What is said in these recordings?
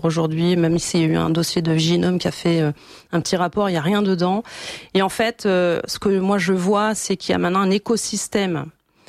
aujourd'hui, même s'il y a eu un dossier de Ginome qui a fait un petit rapport, il n'y a rien dedans. Et en fait, ce que moi je vois, c'est qu'il y a maintenant un écosystème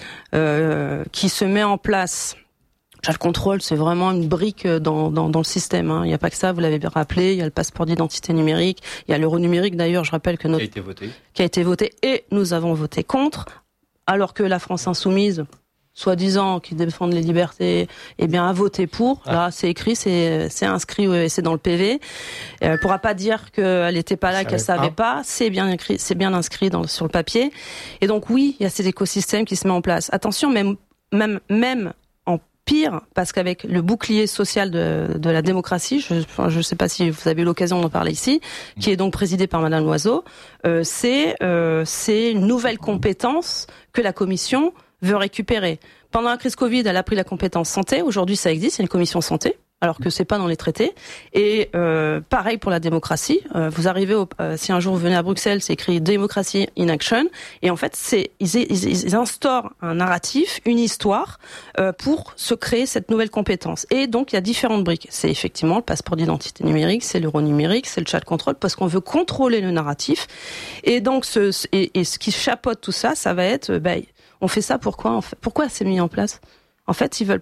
qui se met en place. Le contrôle, c'est vraiment une brique dans le système. Il n'y a pas que ça, vous l'avez bien rappelé. Il y a le passeport d'identité numérique. Il y a l'euro numérique, d'ailleurs, je rappelle que qui a été voté. Et nous avons voté contre, alors que la France insoumise, soi-disant, qui défendent les libertés, a voté pour. Là, c'est écrit, c'est inscrit, c'est dans le PV. Elle pourra pas dire qu'elle n'était pas là, qu'elle savait pas. C'est bien écrit, c'est bien inscrit sur le papier. Et donc, oui, il y a cet écosystème qui se met en place. Attention, même en pire, parce qu'avec le bouclier social de la démocratie, je sais pas si vous avez eu l'occasion d'en parler ici, qui est donc présidé par Madame Loiseau, c'est une nouvelle compétence que la Commission veut récupérer. Pendant la crise Covid, elle a pris la compétence santé. Aujourd'hui, ça existe, c'est une commission santé, alors que c'est pas dans les traités. Et pareil pour la démocratie. Vous arrivez, si un jour vous venez à Bruxelles, c'est écrit Democracy in Action. Et en fait, ils instaurent un narratif, une histoire pour se créer cette nouvelle compétence. Et donc, il y a différentes briques. C'est effectivement le passeport d'identité numérique, c'est l'euro numérique, c'est le chat control, parce qu'on veut contrôler le narratif. Et donc, ce qui chapeaute tout ça, ça va être, on fait ça pourquoi c'est mis en place? En fait, ils veulent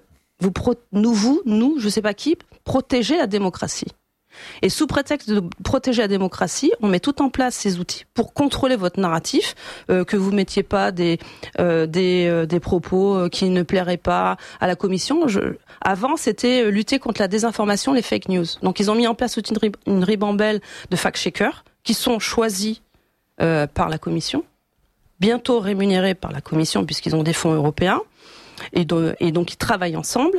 nous, je sais pas qui, protéger la démocratie. Et sous prétexte de protéger la démocratie, on met tout en place ces outils pour contrôler votre narratif, que vous mettiez pas des propos qui ne plairaient pas à la commission. Avant, c'était lutter contre la désinformation, les fake news. Donc, ils ont mis en place une ribambelle de fact-checkers qui sont choisis par la commission, bientôt rémunérés par la commission puisqu'ils ont des fonds européens. Et donc ils travaillent ensemble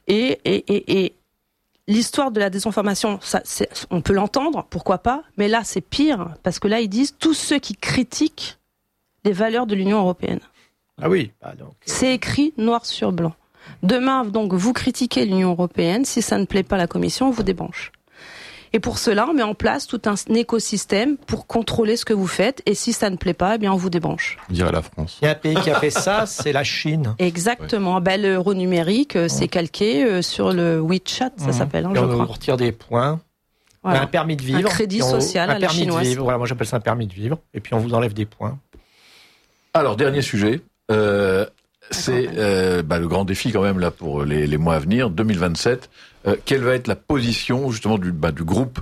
et l'histoire de la désinformation, on peut l'entendre, pourquoi pas, mais là c'est pire parce que là ils disent tous ceux qui critiquent les valeurs de l'Union européenne. Ah oui. C'est écrit noir sur blanc. Demain donc vous critiquez l'Union européenne, si ça ne plaît pas à la Commission, on vous débranche. Et pour cela, on met en place tout un écosystème pour contrôler ce que vous faites. Et si ça ne plaît pas, on vous débranche. On dirait la France. Il y a un pays qui a fait ça, c'est la Chine. Exactement. Ouais. L'euro numérique, c'est calqué sur le WeChat, ça s'appelle, je crois. On retire des points. Voilà. Un permis de vivre. Un crédit social à la chinoise. Vivre. Voilà, moi j'appelle ça un permis de vivre. Et puis on vous enlève des points. Alors, dernier sujet. C'est le grand défi quand même là pour les mois à venir, 2027. Quelle va être la position justement du groupe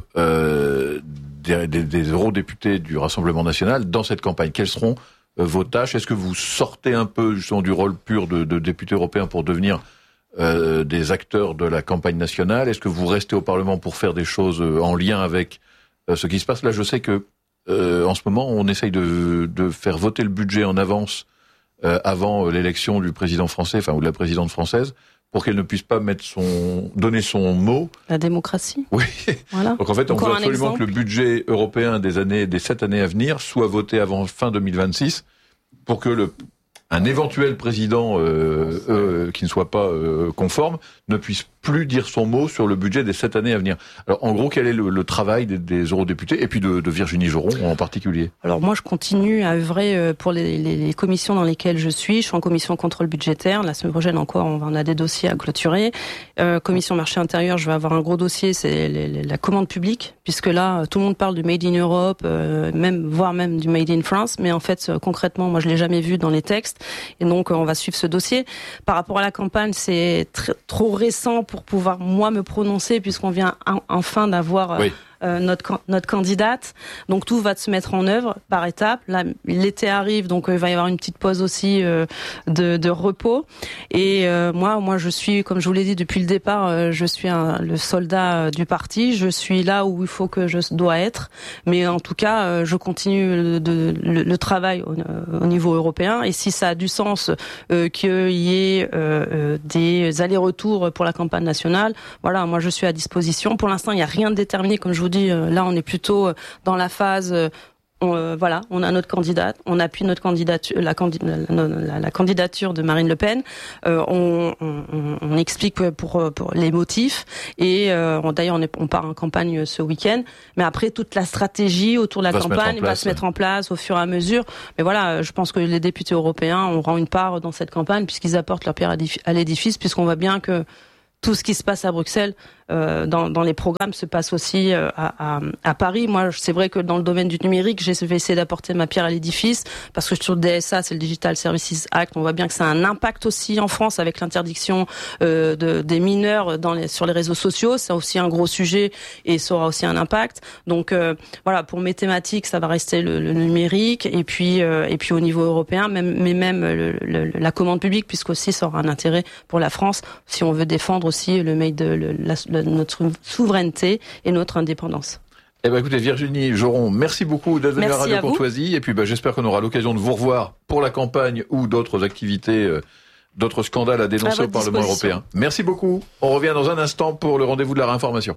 des eurodéputés du Rassemblement national dans cette campagne? Quelles seront vos tâches? Est-ce que vous sortez un peu justement du rôle pur de député européen pour devenir des acteurs de la campagne nationale? Est-ce que vous restez au Parlement pour faire des choses en lien avec ce qui se passe? Là, je sais que en ce moment, on essaye de faire voter le budget en avance avant l'élection du président français, ou de la présidente française, pour qu'elle ne puisse pas donner son mot. La démocratie. Oui. Voilà. Donc en fait, on veut absolument que le budget européen des 7 années à venir soit voté avant fin 2026 pour que un éventuel président qui ne soit pas conforme ne puisse plus dire son mot sur le budget des 7 années à venir. Alors en gros, quel est le travail des eurodéputés et puis de Virginie Joron en particulier? Alors moi, je continue à œuvrer pour les commissions dans lesquelles je suis. Je suis en commission contrôle budgétaire. La semaine prochaine encore, on a des dossiers à clôturer. Commission marché intérieur, je vais avoir un gros dossier, c'est la commande publique, puisque là, tout le monde parle du Made in Europe, voire même du Made in France, mais en fait, concrètement, moi, je l'ai jamais vu dans les textes. Et donc, on va suivre ce dossier. Par rapport à la campagne, c'est trop récent pour pouvoir, moi, me prononcer, puisqu'on vient enfin d'avoir notre candidate. Donc, tout va se mettre en œuvre par étapes. Là, l'été arrive, donc il va y avoir une petite pause aussi de repos. Et moi, je suis, comme je vous l'ai dit depuis le départ, je suis le soldat du parti. Je suis là où il faut que je dois être. Mais en tout cas, je continue le travail au niveau européen. Et si ça a du sens qu'il y ait des allers-retours pour la campagne nationale, voilà, moi je suis à disposition. Pour l'instant, il n'y a rien de déterminé, comme je vous dis. Là, on est plutôt dans la phase. On a notre candidate, on appuie notre candidature, la candidature de Marine Le Pen. On explique pour les motifs et d'ailleurs on part en campagne ce week-end. Mais après toute la stratégie autour de la campagne va se mettre en place au fur et à mesure. Mais voilà, je pense que les députés européens auront une part dans cette campagne puisqu'ils apportent leur pierre à l'édifice, puisqu'on voit bien que tout ce qui se passe à Bruxelles dans les programmes se passe aussi à Paris. Moi, c'est vrai que dans le domaine du numérique, je vais essayer d'apporter ma pierre à l'édifice, parce que sur le DSA, c'est le Digital Services Act, on voit bien que ça a un impact aussi en France avec l'interdiction des mineurs sur les réseaux sociaux. C'est aussi un gros sujet et ça aura aussi un impact. Donc voilà, pour mes thématiques, ça va rester le numérique, et puis au niveau européen, même la commande publique, puisqu'aussi ça aura un intérêt pour la France si on veut défendre aussi le made notre souveraineté et notre indépendance. Eh ben écoutez, Virginie Joron, merci beaucoup d'être venue à Radio Courtoisie, et puis j'espère qu'on aura l'occasion de vous revoir pour la campagne ou d'autres activités, d'autres scandales à dénoncer au Parlement européen. Merci beaucoup. On revient dans un instant pour le rendez-vous de la réinformation.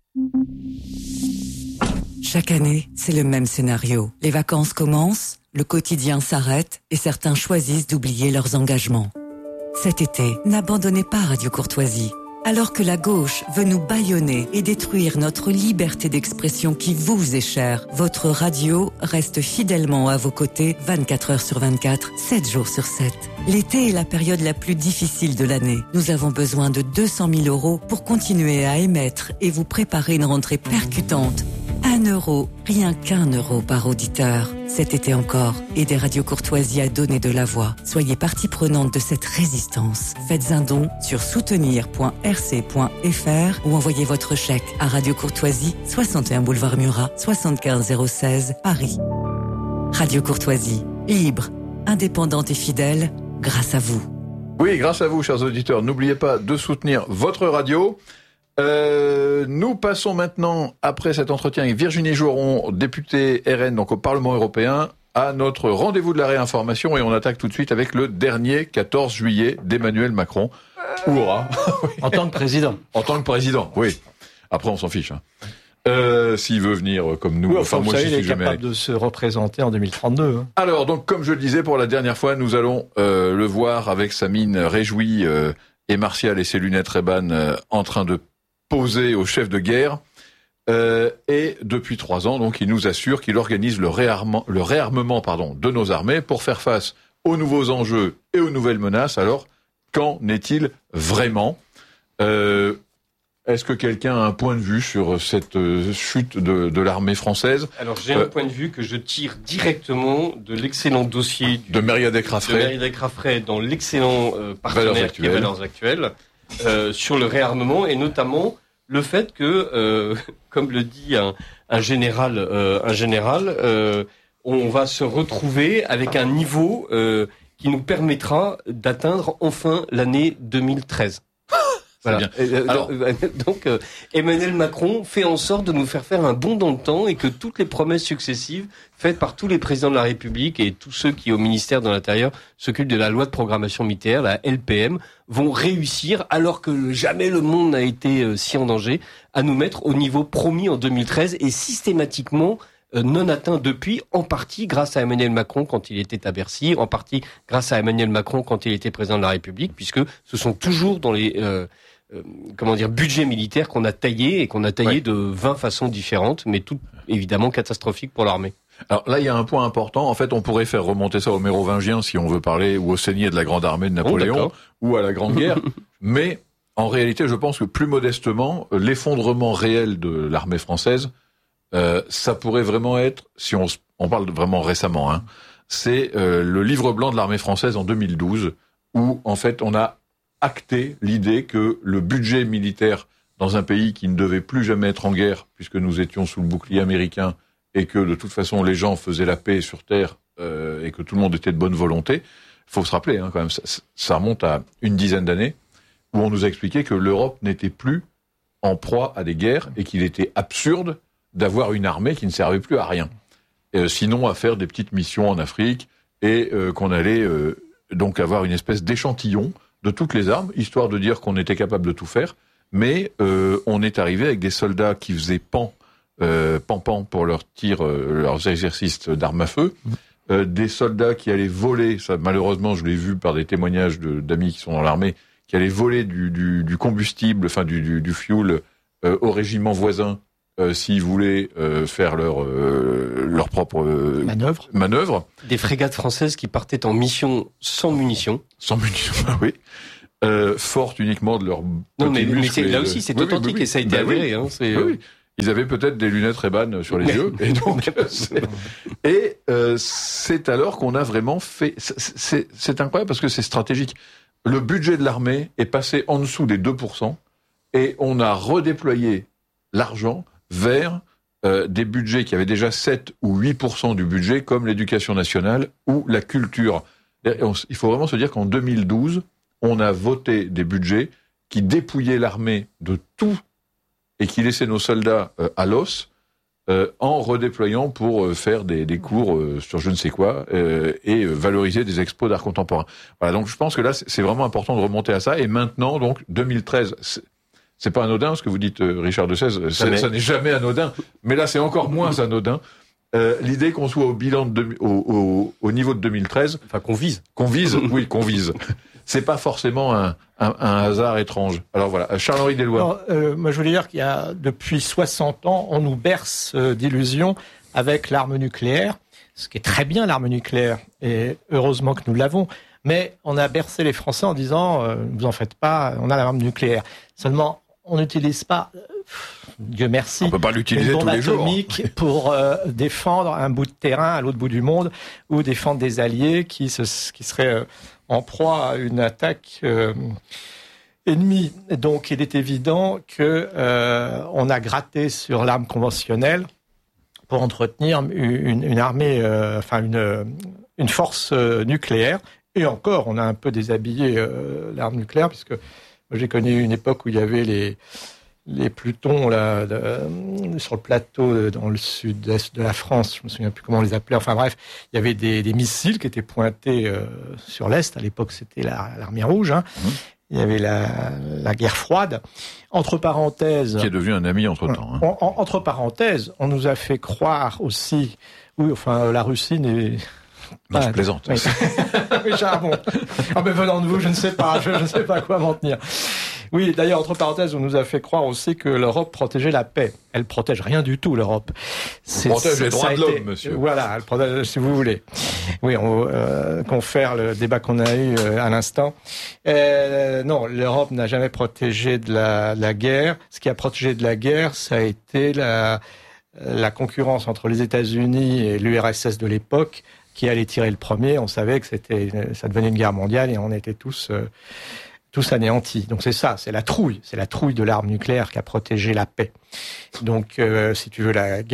Chaque année, c'est le même scénario. Les vacances commencent, le quotidien s'arrête et certains choisissent d'oublier leurs engagements. Cet été, n'abandonnez pas Radio Courtoisie. Alors que la gauche veut nous bâillonner et détruire notre liberté d'expression qui vous est chère, votre radio reste fidèlement à vos côtés 24 heures sur 24, 7 jours sur 7. L'été est la période la plus difficile de l'année. Nous avons besoin de 200 000 € pour continuer à émettre et vous préparer une rentrée percutante. 1 €, rien qu'1 € par auditeur. Cet été encore, aidez Radio Courtoisie à donner de la voix. Soyez partie prenante de cette résistance. Faites un don sur soutenir.rc.fr ou envoyez votre chèque à Radio Courtoisie, 61 boulevard Murat, 75 016, Paris. Radio Courtoisie, libre, indépendante et fidèle, grâce à vous. Oui, grâce à vous, chers auditeurs. N'oubliez pas de soutenir votre radio. Nous passons maintenant, après cet entretien avec Virginie Joron, députée RN, donc au Parlement européen, à notre rendez-vous de la réinformation, et on attaque tout de suite avec le dernier 14 juillet d'Emmanuel Macron. Hurrah. En tant que président. En tant que président, oui. Après, on s'en fiche. S'il veut venir comme nous, oui, enfin moi, il est jamais capable de se représenter en 2032. Hein. Alors, donc, comme je le disais pour la dernière fois, nous allons le voir avec sa mine réjouie et martiale et ses lunettes Ray-Ban en train de poser au chef de guerre, et depuis 3 ans, donc, il nous assure qu'il organise le réarmement de nos armées pour faire face aux nouveaux enjeux et aux nouvelles menaces. Alors, qu'en est-il vraiment ? Est-ce que quelqu'un a un point de vue sur cette chute de l'armée française ? Alors, j'ai un point de vue que je tire directement de l'excellent dossier de Mériadec Raffray dans l'excellent partenaire qui est Valeurs Actuelles, sur le réarmement, et notamment le fait que, comme le dit un général, on va se retrouver avec un niveau qui nous permettra d'atteindre enfin l'année 2013. Voilà. Donc, Emmanuel Macron fait en sorte de nous faire un bond dans le temps, et que toutes les promesses successives faites par tous les présidents de la République et tous ceux qui, au ministère de l'Intérieur, s'occupent de la loi de programmation militaire, la LPM, vont réussir, alors que jamais le monde n'a été si en danger, à nous mettre au niveau promis en 2013, et systématiquement non atteint depuis, en partie grâce à Emmanuel Macron quand il était à Bercy, en partie grâce à Emmanuel Macron quand il était président de la République, puisque ce sont toujours dans les budgets militaires qu'on a taillé de 20 façons différentes, mais toutes évidemment catastrophiques pour l'armée. Alors là, il y a un point important. En fait, on pourrait faire remonter ça aux Mérovingiens, si on veut parler, ou au Saigné de la Grande Armée de Napoléon, ou à la Grande Guerre. Mais en réalité, je pense que plus modestement, l'effondrement réel de l'armée française, ça pourrait vraiment être, si on parle vraiment récemment, c'est le livre blanc de l'armée française en 2012, où en fait on a acté l'idée que le budget militaire dans un pays qui ne devait plus jamais être en guerre, puisque nous étions sous le bouclier américain, et que de toute façon les gens faisaient la paix sur terre, et que tout le monde était de bonne volonté. Il faut se rappeler quand même, ça remonte à une dizaine d'années, où on nous a expliqué que l'Europe n'était plus en proie à des guerres, et qu'il était absurde d'avoir une armée qui ne servait plus à rien, sinon à faire des petites missions en Afrique, et qu'on allait donc avoir une espèce d'échantillon de toutes les armes, histoire de dire qu'on était capable de tout faire, mais on est arrivé avec des soldats qui faisaient pan pour leurs tirs, leurs exercices d'armes à feu, des soldats qui allaient voler, ça malheureusement je l'ai vu par des témoignages d'amis qui sont dans l'armée, qui allaient voler du combustible, enfin du fuel au régiment voisin, s'ils voulaient faire leur propre manœuvre. Des frégates françaises qui partaient en mission sans munitions. Sans munitions, oui. fortes uniquement de leur non, mais là aussi, c'est authentique et ça a été avéré. Hein, oui. Ils avaient peut-être des lunettes Ray-Ban sur les yeux. Et donc, c'est alors qu'on a vraiment fait... C'est incroyable parce que c'est stratégique. Le budget de l'armée est passé en dessous des 2% et on a redéployé l'argent vers des budgets qui avaient déjà 7 ou 8% du budget, comme l'éducation nationale ou la culture. Il faut vraiment se dire qu'en 2012, on a voté des budgets qui dépouillaient l'armée de tout et qui laissaient nos soldats à l'os en redéployant pour faire des cours sur je ne sais quoi et valoriser des expos d'art contemporain. Voilà, donc je pense que là, c'est vraiment important de remonter à ça. Et maintenant, donc, 2013... C'est pas anodin, ce que vous dites, Richard de Sèze. Ça n'est jamais anodin. Mais là, c'est encore moins anodin. L'idée qu'on soit au bilan au niveau de 2013. Enfin, qu'on vise. Oui, qu'on vise. C'est pas forcément un hasard étrange. Alors voilà, Charles-Henri Deloire. Moi, je voulais dire qu'il y a, depuis 60 ans, on nous berce d'illusions avec l'arme nucléaire. Ce qui est très bien, l'arme nucléaire. Et heureusement que nous l'avons. Mais on a bercé les Français en disant, vous en faites pas, on a l'arme nucléaire. Seulement, on n'utilise pas, Dieu merci, on peut pas l'utiliser tous les jours atomique pour défendre un bout de terrain à l'autre bout du monde ou défendre des alliés qui seraient en proie à une attaque ennemie. Donc, il est évident que on a gratté sur l'arme conventionnelle pour entretenir une armée, une force nucléaire. Et encore, on a un peu déshabillé l'arme nucléaire puisque j'ai connu une époque où il y avait les Plutons là, sur le plateau dans le sud-est de la France. Je me souviens plus comment on les appelait. Enfin bref, il y avait des missiles qui étaient pointés sur l'est. À l'époque, c'était l'armée rouge. Hein. Il y avait la guerre froide. Entre parenthèses, qui est devenu un ami entre-temps. Hein. Entre parenthèses, on nous a fait croire aussi. Oui, enfin, la Russie n'est... Non, je plaisante. Oui. Bon. Ah ben venant de vous, je ne sais pas quoi m'en tenir. Oui, d'ailleurs, entre parenthèses, on nous a fait croire aussi que l'Europe protégeait la paix. Elle protège rien du tout, l'Europe. Elle protège les droits de l'homme, monsieur. Voilà, elle protège, si vous voulez. Oui, on confère le débat qu'on a eu à l'instant. Non, l'Europe n'a jamais protégé de la guerre. Ce qui a protégé de la guerre, ça a été la concurrence entre les États-Unis et l'URSS de l'époque, qui allait tirer le premier. On savait que ça devenait une guerre mondiale et on était tous anéantis. Donc c'est la trouille de l'arme nucléaire qui a protégé la paix. Donc si tu veux la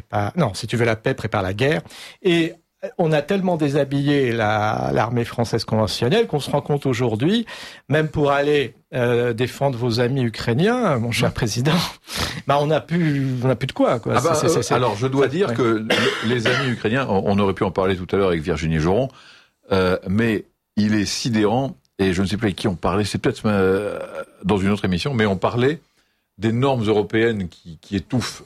paix, prépare la guerre. Et on a tellement déshabillé l'armée française conventionnelle qu'on se rend compte aujourd'hui, même pour aller défendre vos amis ukrainiens, mon cher président, on n'a plus de quoi. Alors je dois dire que les amis ukrainiens, on aurait pu en parler tout à l'heure avec Virginie Joron, mais il est sidérant, et je ne sais plus avec qui on parlait, c'est peut-être dans une autre émission, mais on parlait des normes européennes qui étouffent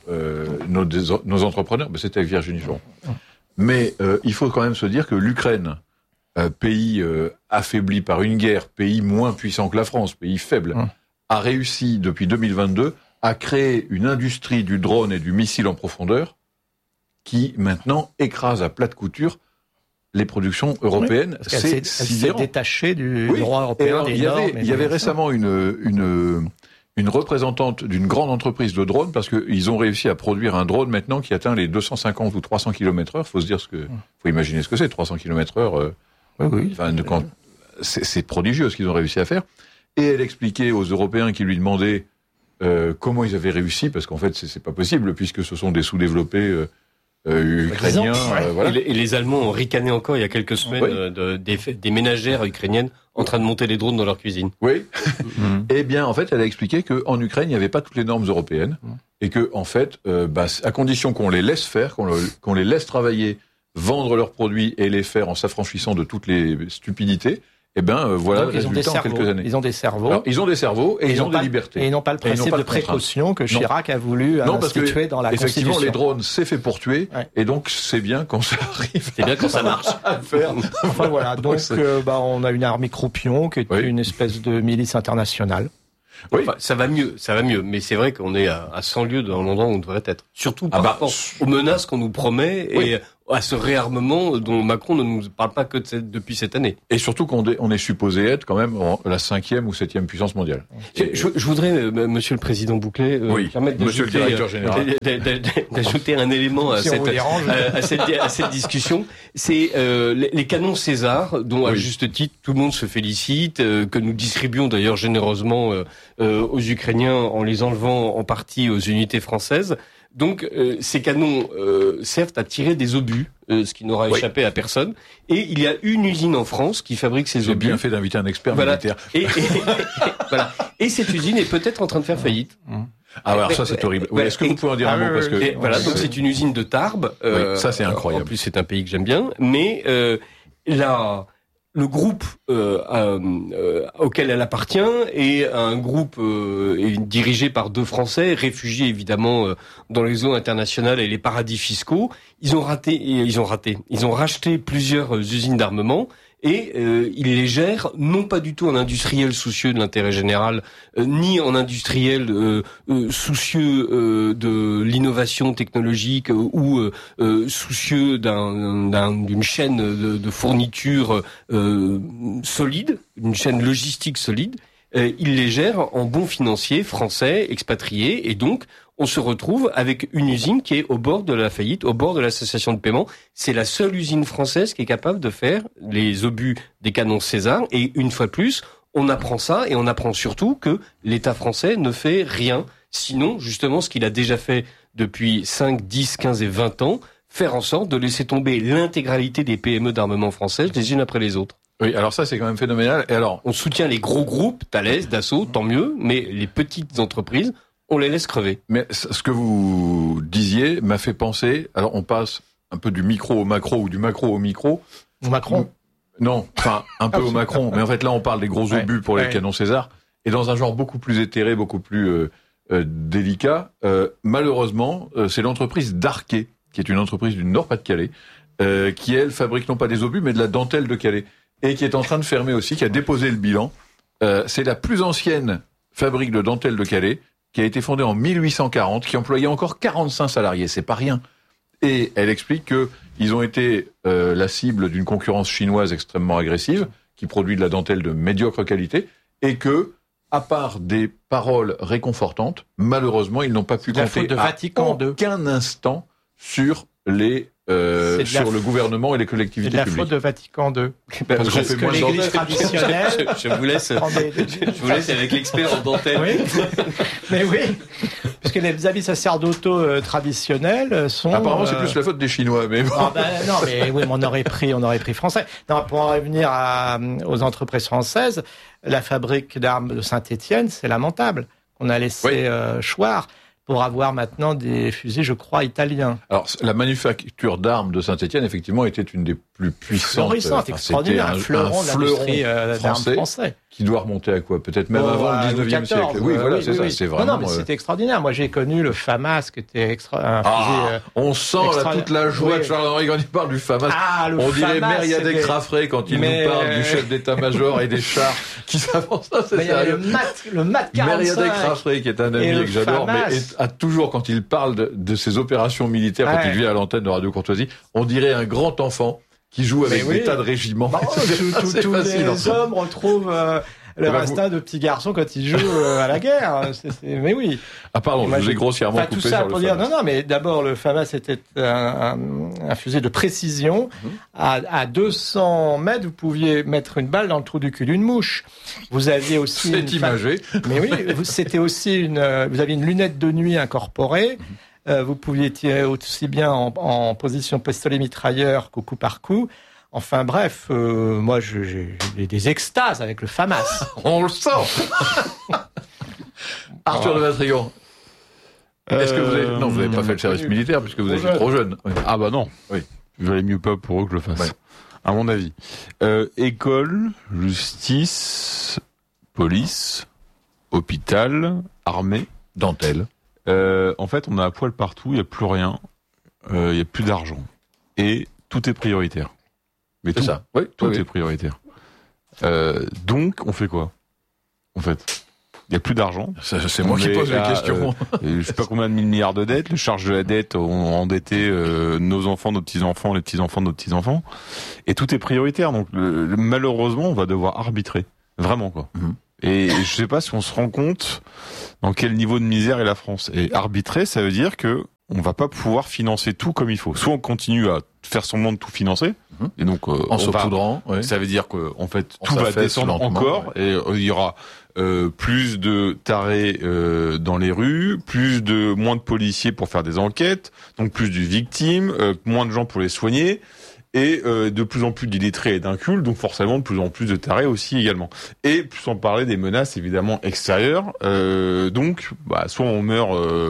nos entrepreneurs. C'était avec Virginie Joron. Mais il faut quand même se dire que l'Ukraine, pays affaibli par une guerre, pays moins puissant que la France, pays faible, a réussi depuis 2022 à créer une industrie du drone et du missile en profondeur qui maintenant écrase à plat de couture les productions européennes. Oui, c'est sidérant. Elle s'est détachée du droit européen. Alors, il y avait récemment une représentante d'une grande entreprise de drones, parce qu'ils ont réussi à produire un drone maintenant qui atteint les 250 ou 300 km/h. Faut imaginer ce que c'est, 300 km/h. Oui. C'est prodigieux ce qu'ils ont réussi à faire. Et elle expliquait aux Européens qui lui demandaient comment ils avaient réussi, parce qu'en fait c'est pas possible puisque ce sont des sous-développés ukrainiens. Voilà. Et les Allemands ont ricané encore il y a quelques semaines des ménagères ukrainiennes en train de monter les drones dans leur cuisine. Oui. Eh bien, en fait, elle a expliqué qu'en Ukraine, il n'y avait pas toutes les normes européennes et que, en fait, à condition qu'on les laisse faire, qu'on les laisse travailler, vendre leurs produits et les faire en s'affranchissant de toutes les stupidités, voilà le résultat en quelques années. Ils ont des cerveaux. Alors, ils ont des cerveaux et ils ont des libertés. Et ils n'ont pas le principe de précaution que Chirac a voulu instituer dans la Constitution. Effectivement, les drones, c'est fait pour tuer, et donc c'est bien quand ça arrive. C'est bien quand ça marche. À faire. Enfin voilà, donc on a une armée croupion qui est une espèce de milice internationale. Oui. Enfin, ça va mieux, mais c'est vrai qu'on est à 100 lieues dans l'endroit où on devrait être. Surtout par rapport aux menaces qu'on nous promet et à ce réarmement dont Macron ne nous parle pas que depuis cette année. Et surtout on est supposé être quand même la 5e ou 7e puissance mondiale. Je voudrais, Monsieur le Président Bouclet, permettre Monsieur le directeur général, d'ajouter un élément à cette discussion. C'est les canons César, dont à juste titre tout le monde se félicite, que nous distribuons d'ailleurs généreusement aux Ukrainiens en les enlevant en partie aux unités françaises. Donc ces canons servent à tirer des obus, ce qui n'aura échappé à personne. Et il y a une usine en France qui fabrique ces obus. J'ai bien fait d'inviter un expert militaire. Voilà. Et cette usine est peut-être en train de faire faillite. Ah, alors ça c'est horrible. Oui, est-ce que vous pouvez en dire un mot parce que voilà, donc c'est une usine de Tarbes. Ça c'est incroyable. En plus c'est un pays que j'aime bien, mais le groupe auquel elle appartient est un groupe dirigé par 2 Français, réfugiés évidemment dans les eaux internationales et les paradis fiscaux. Ils ont racheté plusieurs usines d'armement et ils les gèrent non pas du tout en industriel soucieux de l'intérêt général, ni en industriel soucieux de l'innovation technologique ou soucieux d'une chaîne de fourniture solide, une chaîne logistique solide. Ils les gèrent en bons financiers français, expatriés, et donc on se retrouve avec une usine qui est au bord de la faillite, au bord de la cessation de paiement. C'est la seule usine française qui est capable de faire les obus des canons César. Et une fois de plus, on apprend ça et on apprend surtout que l'État français ne fait rien. Sinon, justement, ce qu'il a déjà fait depuis 5, 10, 15 et 20 ans, faire en sorte de laisser tomber l'intégralité des PME d'armement françaises les unes après les autres. Oui, alors ça c'est quand même phénoménal. Et alors, on soutient les gros groupes, Thales, Dassault, tant mieux, mais les petites entreprises, on les laisse crever. Mais ce que vous disiez m'a fait penser, alors on passe un peu du micro au macro ou du macro au micro. Au Macron? Non, enfin un peu au Macron, mais en fait là on parle des gros obus pour les canons César, et dans un genre beaucoup plus éthéré, beaucoup plus délicat. Malheureusement, c'est l'entreprise Darquet, qui est une entreprise du Nord-Pas-de-Calais, qui elle fabrique non pas des obus mais de la dentelle de Calais, et qui est en train de fermer aussi, qui a déposé le bilan. C'est la plus ancienne fabrique de dentelle de Calais, qui a été fondée en 1840, qui employait encore 45 salariés, c'est pas rien. Et elle explique que ils ont été la cible d'une concurrence chinoise extrêmement agressive, qui produit de la dentelle de médiocre qualité, et que, à part des paroles réconfortantes, malheureusement, ils n'ont pas pu compter à aucun instant sur le gouvernement et les collectivités publiques. C'est de la faute de Vatican II. Parce que l'Église traditionnelle... Je vous laisse avec l'expert en dentelle. Oui. Mais oui, puisque les habits sacerdotaux traditionnels sont... Apparemment, c'est plus la faute des Chinois, mais bon. Non, mais oui, on aurait pris français. Non, pour en revenir aux entreprises françaises, la fabrique d'armes de Saint-Étienne, c'est lamentable. On a laissé choir pour avoir maintenant des fusils, je crois, italiens. Alors, la manufacture d'armes de Saint-Étienne, effectivement, était une des plus puissantes. Florissante, extraordinaire, un fleuron de l'industrie d'armes français. Qui doit remonter à quoi? Peut-être même avant le 19e siècle. Oui, voilà, c'est ça, c'est vraiment... Non, mais c'était extraordinaire. Moi, j'ai connu le FAMAS, qui était un fusil... on sent toute la joie de Charles-Henri quand il parle du FAMAS. On dirait Mériadec Raffray quand il nous parle du chef d'état-major et des chars qui s'avancent. Il y a le MAT 45. Mériadec Raffray, qui est un ami que j'adore, mais a toujours, quand il parle de ses opérations militaires, quand il vient à l'antenne de Radio Courtoisie, on dirait un grand enfant qui joue avec des tas de régiments. Tous les hommes retrouvent leur instinct de petit garçon quand ils jouent à la guerre. Mais oui. Ah pardon, je vous ai grossièrement coupé sur le FAMAS. Non, mais d'abord, le FAMAS était un fusil de précision. À 200 mètres, vous pouviez mettre une balle dans le trou du cul d'une mouche. Vous aviez aussi... C'est imagé. Mais oui, c'était aussi vous aviez une lunette de nuit incorporée. Vous pouviez tirer aussi bien en position pistolet-mitrailleur qu'au coup par coup. Enfin bref, moi j'ai des extases avec le FAMAS. On le sent. Arthur de Vatrigan. Est-ce que vous avez... Non, vous n'avez pas fait le service militaire puisque vous étiez trop jeune. Oui. Ah bah non. Oui. Il valait mieux pas pour eux que je le fasse. Ouais. À mon avis. École, justice, police, hôpital, armée, dentelle. En fait, on a à poil partout, il n'y a plus rien, il n'y a plus d'argent. Et tout est prioritaire. Mais c'est ça. Oui, tout est prioritaire. Donc, on fait quoi, en fait? Il y a plus d'argent. C'est moi qui pose la question. Je sais pas combien de milliards de dettes. Les charges de la dette ont endetté nos enfants, nos petits-enfants, les petits-enfants de nos petits-enfants. Et tout est prioritaire. Donc malheureusement, on va devoir arbitrer. Vraiment, quoi. Et je sais pas si on se rend compte dans quel niveau de misère est la France. Et arbitrer, ça veut dire que on va pas pouvoir financer tout comme il faut. Soit on continue à faire semblant de tout financer, et donc en saupoudrant, ça veut dire que en fait tout va descendre encore, et il y aura plus de tarés dans les rues, moins de policiers pour faire des enquêtes, donc plus de victimes, moins de gens pour les soigner. Et de plus en plus d'illettrés et d'incultes, donc forcément de plus en plus de tarés aussi également. Et sans parler des menaces évidemment extérieures. Donc, soit on meurt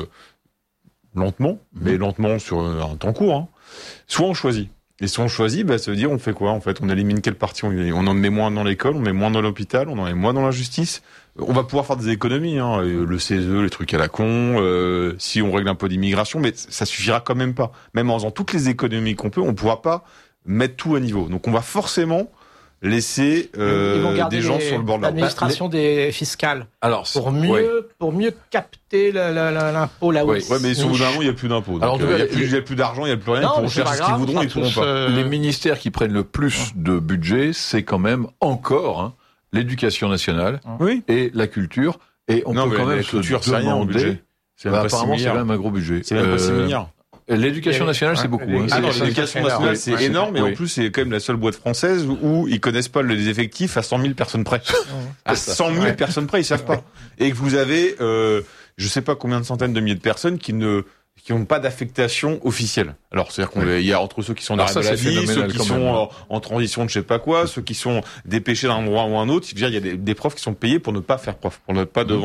lentement, mais lentement sur un temps court, soit on choisit. Et si on choisit, ça veut dire on fait quoi en fait? On élimine quelle partie? On en met moins dans l'école, on met moins dans l'hôpital, on en met moins dans la justice. On va pouvoir faire des économies, le CESE, les trucs à la con, si on règle un peu d'immigration, mais ça suffira quand même pas. Même en faisant toutes les économies qu'on peut, on pourra pas mettre tout à niveau. Donc on va forcément laisser des gens sur le bord de la route. L'administration des fiscales. Alors pour mieux capter l'impôt là où. Ouais, mais au bout d'un moment il y a plus d'impôts. Alors il y a plus d'argent, il y a plus rien. Ils pourront faire ce qu'ils voudront, ils pourront pas. Les ministères qui prennent le plus de budget, c'est quand même encore l'éducation nationale et la culture. Et on peut quand même se demander. Apparemment, c'est quand même un gros budget. C'est même pas 6 milliards. L'éducation nationale, c'est beaucoup. L'éducation nationale, c'est énorme, et en plus, c'est quand même la seule boîte française où ils connaissent pas les effectifs à 100 000 personnes près. À 100 000 personnes près, ils savent pas. Et que vous avez, je sais pas combien de centaines de milliers de personnes qui n'ont pas d'affectation officielle. Alors, c'est-à-dire qu'il y a entre ceux qui sont d'arrêt de la vie, ceux qui sont en transition de je sais pas quoi, ceux qui sont dépêchés d'un endroit ou un autre. Il y a des profs qui sont payés pour ne pas faire prof, pour ne pas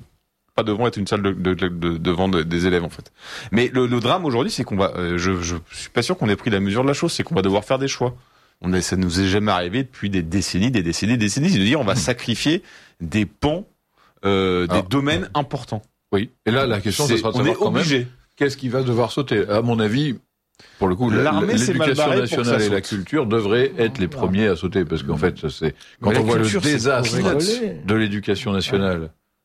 devant être une salle devant des élèves en fait. Mais le drame aujourd'hui, c'est qu'on va, je suis pas sûr qu'on ait pris la mesure de la chose, c'est qu'on va devoir faire des choix. Ça nous est jamais arrivé depuis des décennies, de dire on va sacrifier des pans, des domaines importants. Oui. Et là, la question, ce sera de savoir quand même qu'est-ce qui va devoir sauter. À mon avis, pour le coup, l'éducation nationale et la culture devraient être les premiers à sauter, parce qu'en fait, quand on voit le désastre de l'éducation nationale.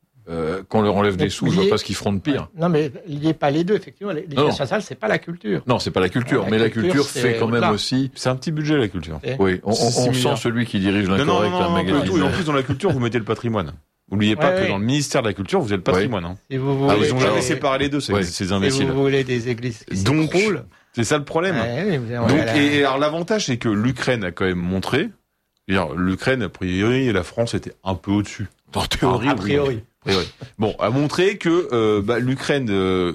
Qu'on leur enlève des sous, je vois pas ce qu'ils feront de pire. Non, mais il n'y a pas les deux, effectivement. L'éducation nationale, c'est pas la culture. Non, c'est pas la culture, mais la culture fait quand même aussi. C'est un petit budget, la culture. Oui, on sent celui qui dirige l'incorrect un magazine. Et en plus, dans la culture, vous mettez le patrimoine. N'oubliez pas que dans le ministère de la Culture, vous êtes le patrimoine. Ils ont jamais séparé les deux, ces imbéciles. Et vous voulez des églises qui s'écroulent. C'est ça le problème. Et alors, l'avantage, c'est que l'Ukraine a quand même montré, l'Ukraine, a priori, et la France était un peu au-dessus. En théorie. A priori. Bon, a montré que l'Ukraine,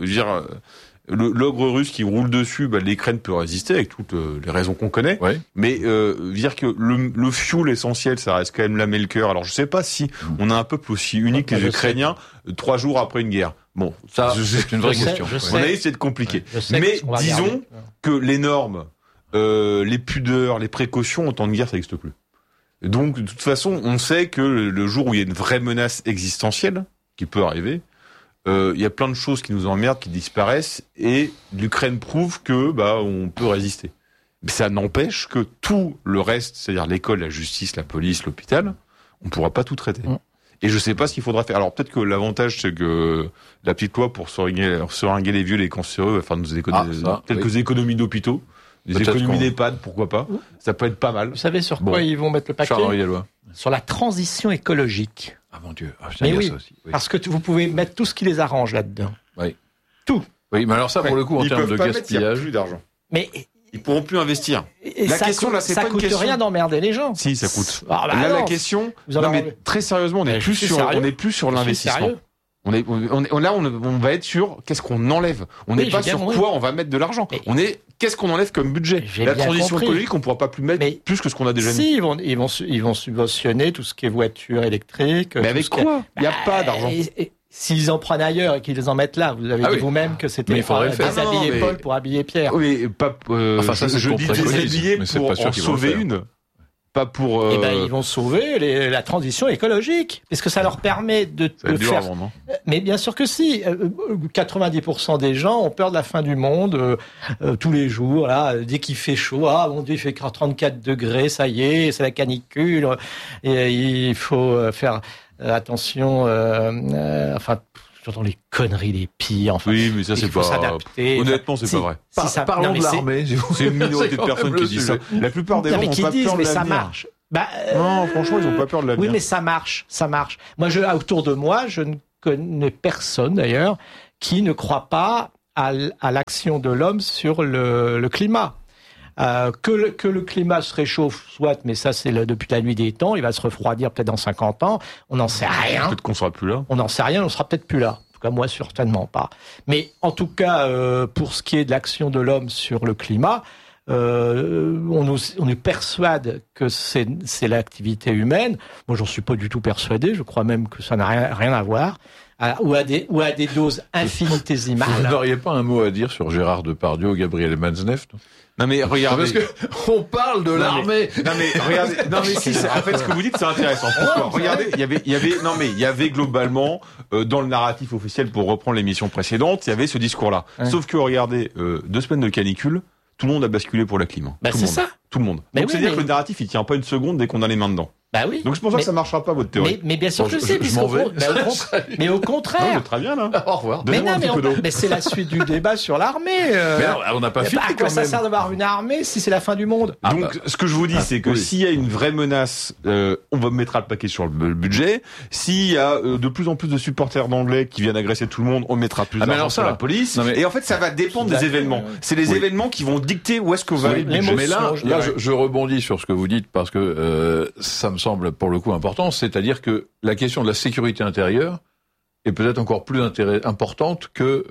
l'ogre russe qui roule dessus, l'Ukraine peut résister avec toutes les raisons qu'on connaît. Mais dire que le fuel essentiel, ça reste quand même la melker. Alors je sais pas si on a un peuple aussi unique que les Ukrainiens 3 jours après une guerre. Bon, ça c'est une vraie question. On a essayé de compliquer. Mais disons que les normes, les pudeurs, les précautions en temps de guerre, ça n'existe plus. Donc, de toute façon, on sait que le jour où il y a une vraie menace existentielle, qui peut arriver, il y a plein de choses qui nous emmerdent, qui disparaissent, et l'Ukraine prouve que, on peut résister. Mais ça n'empêche que tout le reste, c'est-à-dire l'école, la justice, la police, l'hôpital, on ne pourra pas tout traiter. Et je sais pas ce qu'il faudra faire. Alors, peut-être que l'avantage, c'est que la petite loi pour seringuer les vieux, les cancéreux, va faire quelques économies d'hôpitaux. Des économies d'EHPAD, pourquoi pas. Ça peut être pas mal. Vous savez sur quoi ils vont mettre le paquet? Sur la transition écologique. Ah mon Dieu. Mais oui, ça aussi. Parce que vous pouvez mettre tout ce qui les arrange là-dedans. Oui. Tout. Oui, mais alors ça, pour le coup, en termes de gaspillage... Il n'y a plus d'argent. Mais... Ils pourront plus investir. La question, là, c'est pas une question. Ça coûte rien d'emmerder les gens. Si, ça coûte. La question... Non, mais très sérieusement, on est plus sur l'investissement. On va être sur qu'est-ce qu'on enlève. On n'est pas sur quoi on va mettre de l'argent. On est qu'est-ce qu'on enlève comme budget. La transition écologique, on pourra pas plus mettre plus que ce qu'on a déjà mis. Si, ils vont subventionner tout ce qui est voiture électrique. Mais avec quoi? Il n'y a pas d'argent. S'ils en prennent ailleurs et qu'ils en mettent là, vous avez dit vous-même que c'était déshabiller Paul pour habiller Pierre. Oui, pas. Enfin, je dis déshabiller pour en sauver une. Pas pour. Ils vont sauver la transition écologique, parce que ça leur permet de faire. Avant, non mais bien sûr que si. 90% des gens ont peur de la fin du monde tous les jours. Là, dès qu'il fait chaud, mon Dieu, il fait 34 degrés, ça y est, c'est la canicule. Et il faut faire attention, enfin, j'entends les conneries les pires. Enfin, oui, mais ça c'est pas. S'adapter. Honnêtement, c'est pas vrai. Parlons de l'armée. C'est une minorité de personnes qui disent ça. La plupart des gens ont pas peur de l'avenir. Ça marche. Non, franchement, ils ont pas peur de l'avenir. Oui, mais ça marche. Moi, autour de moi, je ne connais personne d'ailleurs qui ne croit pas à l'action de l'homme sur le climat. Que le climat se réchauffe, soit, mais ça c'est depuis la nuit des temps, il va se refroidir peut-être dans 50 ans, on n'en sait rien. Peut-être qu'on sera plus là. On n'en sait rien, on sera peut-être plus là. En tout cas, moi, certainement pas. Mais en tout cas, pour ce qui est de l'action de l'homme sur le climat, on nous persuade que c'est l'activité humaine. Moi, j'en suis pas du tout persuadé. Je crois même que ça n'a rien à voir. Ou à des doses infinitésimales. Vous n'auriez pas un mot à dire sur Gérard Depardieu ou Gabriel Matzneff? Non mais regardez, parce que on parle de l'armée. Non mais regardez, non mais si, en fait ce que vous dites c'est intéressant. Pourquoi? Regardez, il y avait globalement dans le narratif officiel, pour reprendre l'émission précédente, il y avait ce discours-là. Ouais. Sauf que regardez, 2 semaines de canicule, tout le monde a basculé pour la clim. Bah, c'est ça. Tout le monde. Donc c'est-à-dire que le narratif il tient pas une seconde dès qu'on a les mains dedans. Bah oui. Donc c'est pour ça que ça marchera pas votre théorie. Mais bien sûr que c'est. Je m'en vais. Mais au contraire. Non, très bien là. Au revoir. Mais c'est la suite du débat sur l'armée. Mais on n'a pas fini. À quoi ça sert d'avoir une armée si c'est la fin du monde? Donc ce que je vous dis, c'est que s'il y a une vraie menace, on va mettre le paquet sur le budget. S'il y a de plus en plus de supporters d'anglais qui viennent agresser tout le monde, on mettra plus d'argent sur la police. Et en fait, ça va dépendre des événements. C'est les événements qui vont dicter où est-ce qu'on va aller. Mais là, je rebondis sur ce que vous dites parce que ça me semble pour le coup important, c'est-à-dire que la question de la sécurité intérieure est peut-être encore plus importante que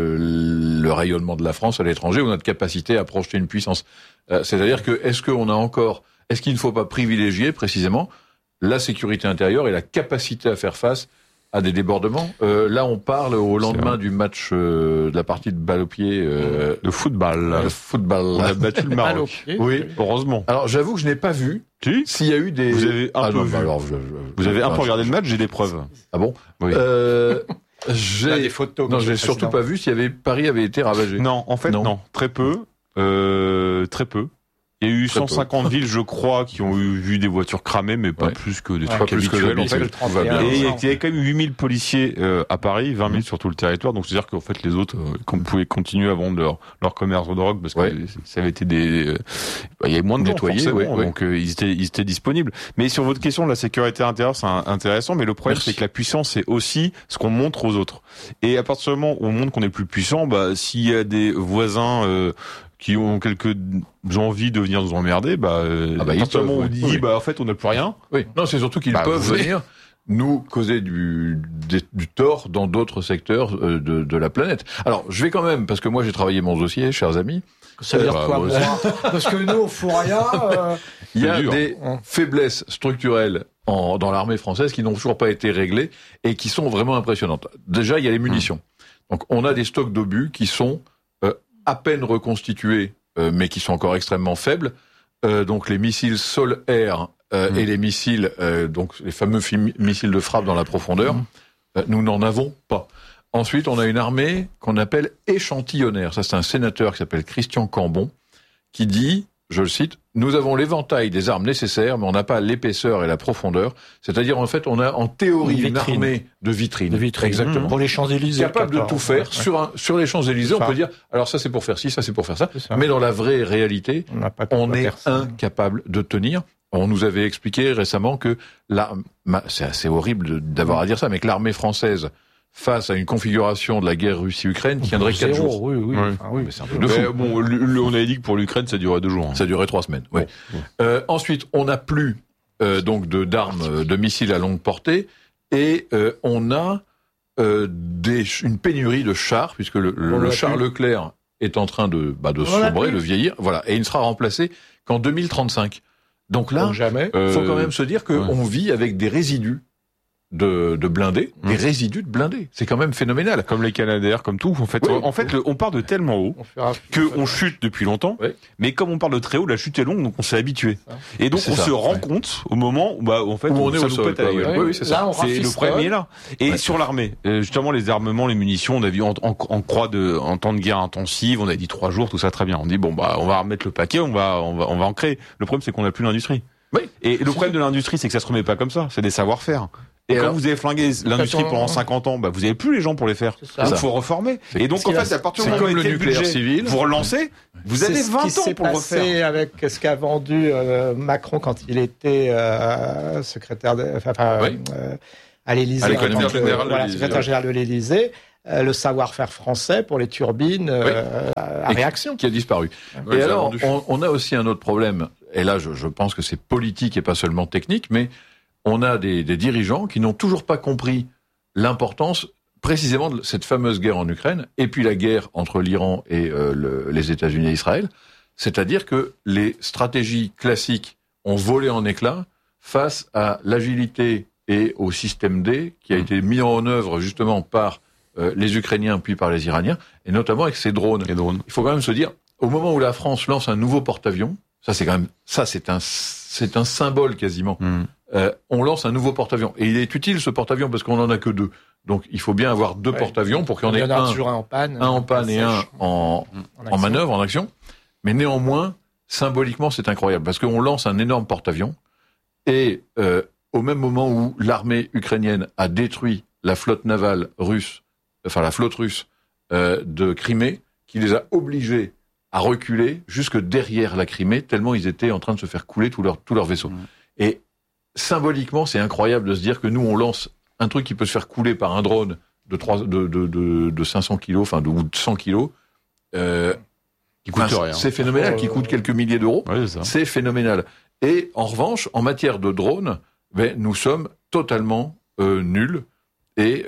le rayonnement de la France à l'étranger ou notre capacité à projeter une puissance. C'est-à-dire que est-ce qu'il ne faut pas privilégier précisément la sécurité intérieure et la capacité à faire face à des débordements. Là, on parle au lendemain du match de la partie de balle au pied de football. On a battu le Maroc. Oui, heureusement. Alors, j'avoue que je n'ai pas vu s'il y a eu des. Vous avez un peu vu. Alors, vous avez un peu regardé le match. J'ai des preuves. Ah bon? Oui. J'ai des photos. Non, j'ai surtout pas vu s'il y avait Paris avait été ravagé. Non, en fait, non. Très peu. Très peu. Il y a eu 150 villes, je crois, qui ont vu des voitures cramées, mais pas plus que des trucs habituels, en fait. Et il y avait quand même 8000 policiers à Paris, 20 000 sur tout le territoire. Donc c'est-à-dire qu'en fait les autres pouvaient continuer à vendre leur commerce de drogue parce que ça avait été il y avait moins de nettoyés, donc ils étaient disponibles. Mais sur votre question de la sécurité intérieure, c'est intéressant. Mais le problème c'est que la puissance c'est aussi ce qu'on montre aux autres. Et à partir du moment où on montre qu'on est plus puissant, s'il y a des voisins qui ont quelques envies de venir nous emmerder, on dit, en fait, on n'a plus rien. Oui. Non, c'est surtout qu'ils peuvent venir nous causer du tort dans d'autres secteurs de la planète. Alors, je vais quand même, parce que moi, j'ai travaillé mon dossier, chers amis. Ça veut dire quoi, moi? Parce que nous, on fout rien. Il y a des faiblesses structurelles dans l'armée française qui n'ont toujours pas été réglées et qui sont vraiment impressionnantes. Déjà, il y a les munitions. Donc, on a des stocks d'obus qui sont à peine reconstitués, mais qui sont encore extrêmement faibles. Donc les missiles sol-air et les missiles, donc les fameux missiles de frappe dans la profondeur, nous n'en avons pas. Ensuite, on a une armée qu'on appelle échantillonnaire. Ça, c'est un sénateur qui s'appelle Christian Cambon, qui dit, je le cite, « Nous avons l'éventail des armes nécessaires, mais on n'a pas l'épaisseur et la profondeur. » C'est-à-dire, en fait, on a en théorie une armée de vitrines. Exactement. Pour les Champs-Élysées. Capable de tout faire. Sur les Champs-Élysées, on peut dire, alors ça c'est pour faire ci, ça c'est pour faire ça. Mais dans la vraie réalité, on est incapable de tenir. On nous avait expliqué récemment que c'est assez horrible d'avoir à dire ça, mais que l'armée française, face à une configuration de la guerre Russie-Ukraine qui tiendrait 4 jours. Oui. Mais c'est un peu de fou. On avait dit que pour l'Ukraine, ça durait 2 jours. Ça durait 3 semaines, oui. Ensuite, on n'a plus, donc, d'armes, de missiles à longue portée, et on a une pénurie de chars, puisque le char Leclerc est en train de sombrer, de vieillir, voilà, et il ne sera remplacé qu'en 2035. Donc là, faut quand même se dire qu'on vit avec des résidus de blindés, des résidus de blindés. C'est quand même phénoménal. Comme les Canadair, comme tout. En fait, on part de tellement haut qu'on chute depuis longtemps. Oui. Mais comme on part de très haut, la chute est longue, donc on s'est habitué. Et donc on se rend compte au moment où, en fait, on est au sol. Oui, c'est ça. C'est le premier là. Et sur l'armée, justement, les armements, les munitions, on a vu en temps de guerre intensive, on a dit 3 jours, tout ça très bien. On dit on va remettre le paquet, on va en créer. Le problème, c'est qu'on n'a plus l'industrie. Oui. Et le problème de l'industrie, c'est que ça se remet pas comme ça. C'est des savoir-faire. Et quand vous avez flingué l'industrie pendant 50 ans, vous avez plus les gens pour les faire. Donc il faut reformer. Et donc en fait, à partir du moment où vous mettez le nucléaire civil, vous relancez, vous avez 20 ans pour le refaire. C'est avec ce qu'a vendu Macron quand il était secrétaire à l'Élysée, secrétaire général de l'Élysée. Le savoir-faire français pour les turbines à réaction. Qui a disparu. Ouais, et alors, on a aussi un autre problème, et là je pense que c'est politique et pas seulement technique, mais on a des dirigeants qui n'ont toujours pas compris l'importance précisément de cette fameuse guerre en Ukraine, et puis la guerre entre l'Iran et les États-Unis et Israël, c'est-à-dire que les stratégies classiques ont volé en éclats face à l'agilité et au système D qui a été mis en œuvre justement par les Ukrainiens puis par les Iraniens, et notamment avec ces drones. Il faut quand même se dire, au moment où la France lance un nouveau porte-avions, c'est un symbole quasiment. On lance un nouveau porte-avions, et il est utile ce porte-avions parce qu'on en a que 2. Donc il faut bien avoir 2 porte-avions pour qu'il y en ait un en panne, et un en manœuvre, en action. Mais néanmoins, symboliquement, c'est incroyable parce qu'on lance un énorme porte-avions, et au même moment où l'armée ukrainienne a détruit la flotte navale russe, la flotte russe de Crimée, qui les a obligés à reculer jusque derrière la Crimée, tellement ils étaient en train de se faire couler tous leurs vaisseaux. Et symboliquement, c'est incroyable de se dire que nous, on lance un truc qui peut se faire couler par un drone de 500 kilos, ou de 100 kilos, qui coûte rien. C'est phénoménal, qui coûte quelques milliers d'euros. Ouais, c'est phénoménal. Et en revanche, en matière de drones, nous sommes totalement nuls. Et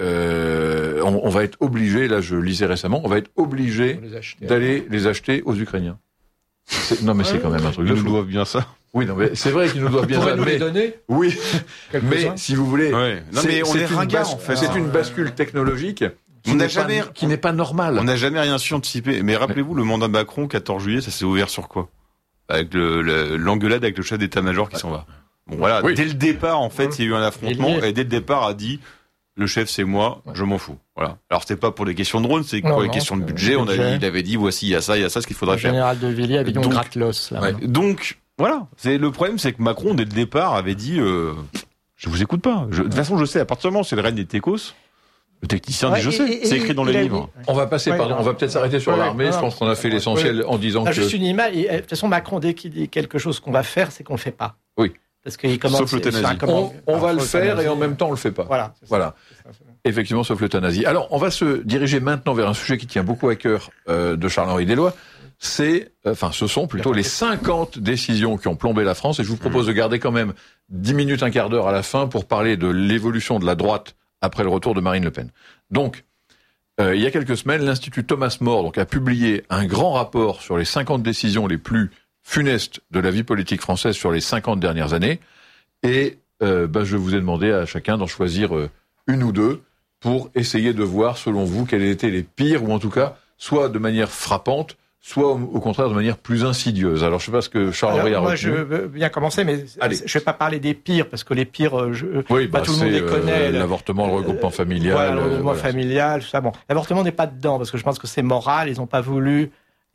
on va être obligé, là je lisais récemment, on va être obligé d'aller les acheter aux Ukrainiens. C'est quand même un truc de fou. Ils nous doivent bien ça. Oui, non, mais c'est vrai qu'ils nous doivent bien ça. Nous les donner. Oui, mais si vous voulez, non, mais on est ringards en fait. C'est une bascule technologique qui n'est pas normale. On n'a jamais rien su anticiper. Mais rappelez-vous, le mandat Macron, 14 juillet, ça s'est ouvert sur quoi? Avec l'engueulade avec le chef d'état-major qui s'en va. Bon voilà, dès le départ en fait, il y a eu un affrontement et dès le départ a dit le chef c'est moi, je m'en fous. Voilà. Alors c'était pas pour les questions de drone, c'est pour les questions de budget. Il avait dit voici il y a ça, ce qu'il faudrait faire. Le général de Villiers avait dit on gratte l'os. Donc voilà, le problème c'est que Macron dès le départ avait dit je vous écoute pas. De toute façon je sais à partir du moment où c'est le règne des techos. Le technicien dit je sais, c'est écrit dans les livres. On va passer, on va peut-être s'arrêter sur l'armée. Je pense qu'on a fait l'essentiel en disant que. Juste une image. De toute façon, Macron, dès qu'il dit quelque chose qu'on va faire, c'est qu'on le fait pas. Oui. Parce qu'il commence. Sauf l'euthanasie. On va le faire et en même temps on le fait pas. Voilà. Effectivement, sauf l'euthanasie. Alors, on va se diriger maintenant vers un sujet qui tient beaucoup à cœur de Charles-Henri Deloye. Ce sont plutôt les 50 décisions qui ont plombé la France. Et je vous propose de garder quand même 10 minutes, un quart d'heure à la fin pour parler de l'évolution de la droite après le retour de Marine Le Pen. Donc, il y a quelques semaines, l'Institut Thomas More a publié un grand rapport sur les 50 décisions les plus funestes de la vie politique française sur les 50 dernières années. Et je vous ai demandé à chacun d'en choisir une ou deux pour essayer de voir, selon vous, quelles étaient les pires, ou en tout cas, soit de manière frappante, soit au contraire de manière plus insidieuse. Alors je sais pas ce que Charles-Henri a retenu. Moi je veux bien commencer, mais je vais pas parler des pires, parce que les pires, tout le monde les connaît. L'avortement, le regroupement familial. Le regroupement familial, tout ça. Bon, l'avortement n'est pas dedans, parce que je pense que c'est moral, ils n'ont pas voulu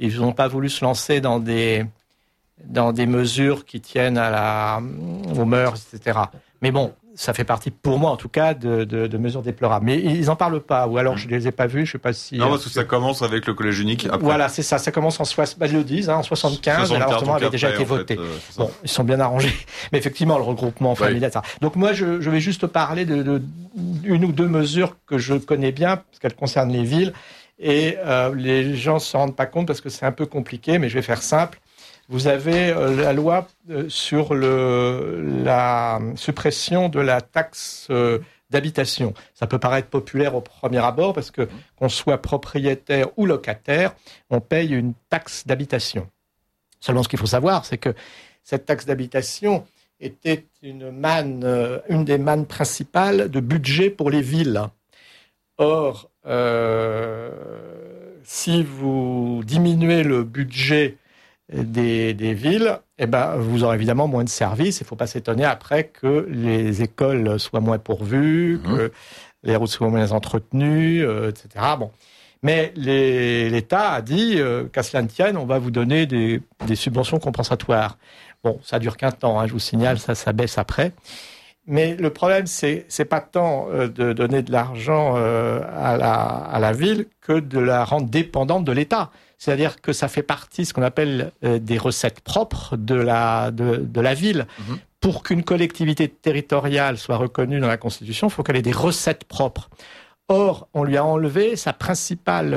se lancer dans des mesures qui tiennent aux mœurs, etc. Mais bon, ça fait partie, pour moi en tout cas, de mesures déplorables. Mais ils en parlent pas, ou alors je les ai pas vus, je sais pas si... Non, parce que ça commence avec le collège unique. Après. Voilà, c'est ça, ça commence ils le disent, en 75, l'avortement avait déjà été voté. Bon, ils sont bien arrangés. Mais effectivement, le regroupement familial, ça. Donc moi, je vais juste parler de une ou deux mesures que je connais bien, parce qu'elles concernent les villes, et les gens se rendent pas compte parce que c'est un peu compliqué, mais je vais faire simple. Vous avez la loi sur la suppression de la taxe d'habitation. Ça peut paraître populaire au premier abord parce que qu'on soit propriétaire ou locataire, on paye une taxe d'habitation. Seulement, ce qu'il faut savoir, c'est que cette taxe d'habitation était une des mannes principales de budget pour les villes. Or, si vous diminuez le budget des villes, vous aurez évidemment moins de services. Il ne faut pas s'étonner après que les écoles soient moins pourvues, que les routes soient moins entretenues, etc. Bon. Mais l'État a dit qu'à cela ne tienne, on va vous donner des subventions compensatoires. Bon, ça dure qu'un temps, je vous signale, ça baisse après. Mais le problème, c'est pas tant de donner de l'argent à la ville que de la rendre dépendante de l'État. C'est-à-dire que ça fait partie, ce qu'on appelle des recettes propres de la ville. Mmh. Pour qu'une collectivité territoriale soit reconnue dans la Constitution, il faut qu'elle ait des recettes propres. Or, on lui a enlevé sa principale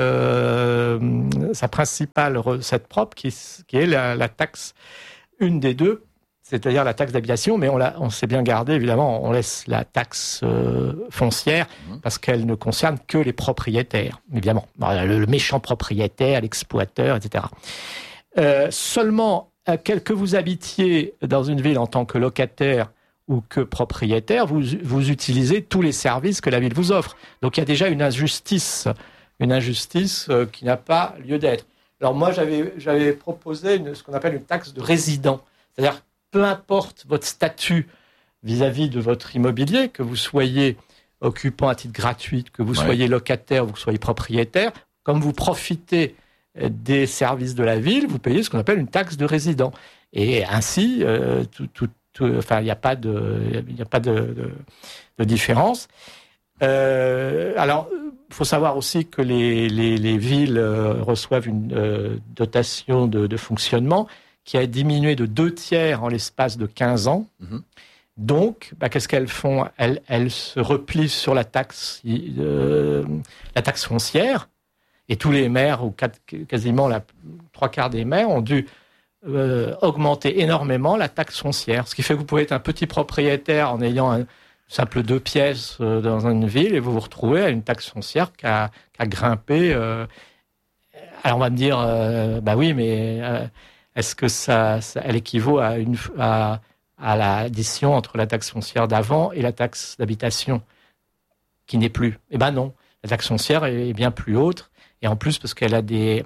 recette propre, qui est la taxe, une des deux, c'est-à-dire la taxe d'habitation, mais on s'est bien gardé, évidemment, on laisse la taxe foncière, parce qu'elle ne concerne que les propriétaires, évidemment. Le méchant propriétaire, l'exploiteur, etc. Seulement, que vous habitiez dans une ville en tant que locataire ou que propriétaire, vous utilisez tous les services que la ville vous offre. Donc il y a déjà une injustice qui n'a pas lieu d'être. Alors moi, j'avais proposé ce qu'on appelle une taxe de résident. C'est-à-dire, peu importe votre statut vis-à-vis de votre immobilier, que vous soyez occupant à titre gratuit, que vous soyez locataire ou que vous soyez propriétaire, comme vous profitez des services de la ville, vous payez ce qu'on appelle une taxe de résident. Et ainsi, il n'y a pas de différence. Alors, il faut savoir aussi que les villes reçoivent une dotation de fonctionnement qui a diminué de 2/3 en l'espace de 15 ans. Mmh. Donc, qu'est-ce qu'elles font ? Elles se replient sur la taxe foncière. Et tous les maires, ou quasiment 3/4 des maires, ont dû augmenter énormément la taxe foncière. Ce qui fait que vous pouvez être un petit propriétaire en ayant un simple 2 pièces dans une ville et vous vous retrouvez à une taxe foncière qui a grimpé. Alors on va me dire, oui, mais est-ce que elle équivaut à l'addition entre la taxe foncière d'avant et la taxe d'habitation qui n'est plus ? Eh ben non, la taxe foncière est bien plus haute. Et en plus, parce qu'elle a des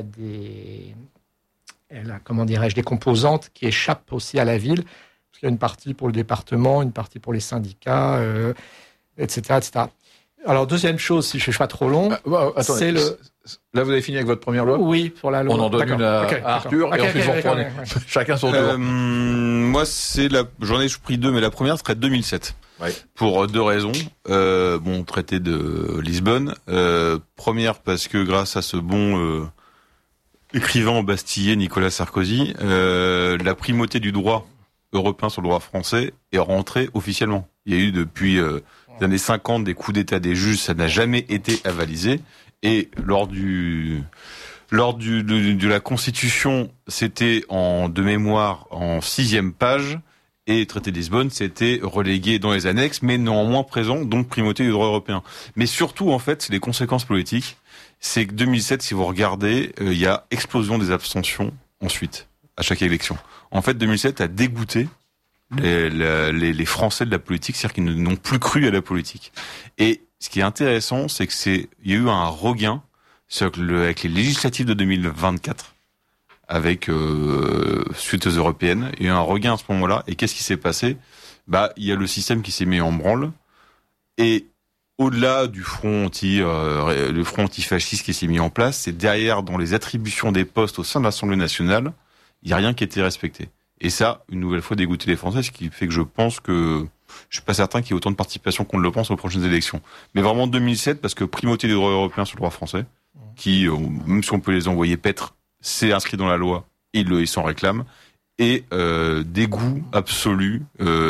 composantes qui échappent aussi à la ville, parce qu'il y a une partie pour le département, une partie pour les syndicats, etc., etc. Alors, deuxième chose, si je ne fais pas trop long, attendez, là, vous avez fini avec votre première loi ? Oui, pour la loi. On en donne une à Arthur, et ensuite vous reprenez. Chacun son tour. Moi, j'en ai pris 2, mais la première serait 2007. Ouais. Pour 2 raisons. Traité de Lisbonne. Première, parce que grâce à ce bon écrivain bastillé Nicolas Sarkozy, la primauté du droit européen sur le droit français est rentrée officiellement. Il y a eu depuis les années 50 des coups d'état des juges, ça n'a jamais été avalisé. Et lors de la Constitution, c'était de mémoire en 6e page. Et le traité de Lisbonne, c'était relégué dans les annexes, mais néanmoins présent, donc primauté du droit européen. Mais surtout, en fait, c'est les conséquences politiques. C'est que 2007, si vous regardez, il y a explosion des abstentions ensuite, à chaque élection. En fait, 2007 a dégoûté les Français de la politique, c'est-à-dire qu'ils n'ont plus cru à la politique. Et ce qui est intéressant, c'est il y a eu un regain avec les législatives de 2024. Avec suite aux européennes, il y a eu un regain à ce moment-là. Et qu'est-ce qui s'est passé ? Il y a le système qui s'est mis en branle. Et au-delà du front antifasciste qui s'est mis en place, c'est derrière, dans les attributions des postes au sein de l'Assemblée nationale, il n'y a rien qui a été respecté. Et ça, une nouvelle fois, dégoûté les Français, ce qui fait que je pense que je suis pas certain qu'il y ait autant de participation qu'on ne le pense aux prochaines élections. Mais vraiment 2007, parce que primauté du droit européen sur le droit français, qui, même si on peut les envoyer paître, c'est inscrit dans la loi, ils s'en réclament, et dégoût absolu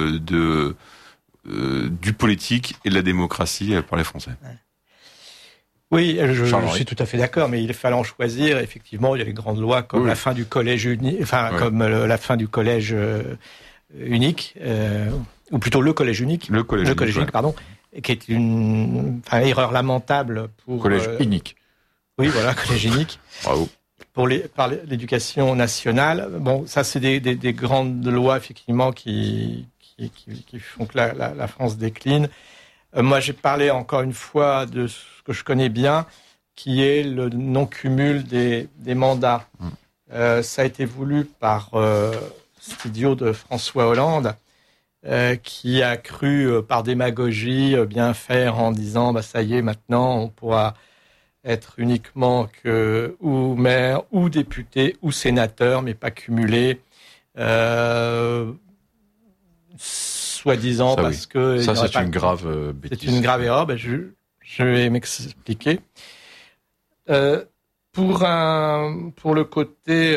du politique et de la démocratie par les Français. Oui, je suis tout à fait d'accord, mais il fallait en choisir. Effectivement, il y a les grandes lois comme la fin du collège unique, comme la fin du collège unique, ou plutôt le collège unique. Le collège unique, pardon, qui est une erreur lamentable pour collège unique. Oui, voilà, collège unique. Bravo. Par l'éducation nationale. Bon, ça c'est des grandes lois effectivement qui font que la France décline. Moi, j'ai parlé encore une fois de ce que je connais bien, qui est le non-cumul des mandats. Ça a été voulu par cet idiot de François Hollande, qui a cru par démagogie bien faire en disant ça y est, maintenant on pourra être uniquement ou maire, ou député, ou sénateur, mais pas cumulé. soi-disant ça, parce que ça c'est une grave bêtise. C'est une grave erreur. Je vais m'expliquer. Pour le côté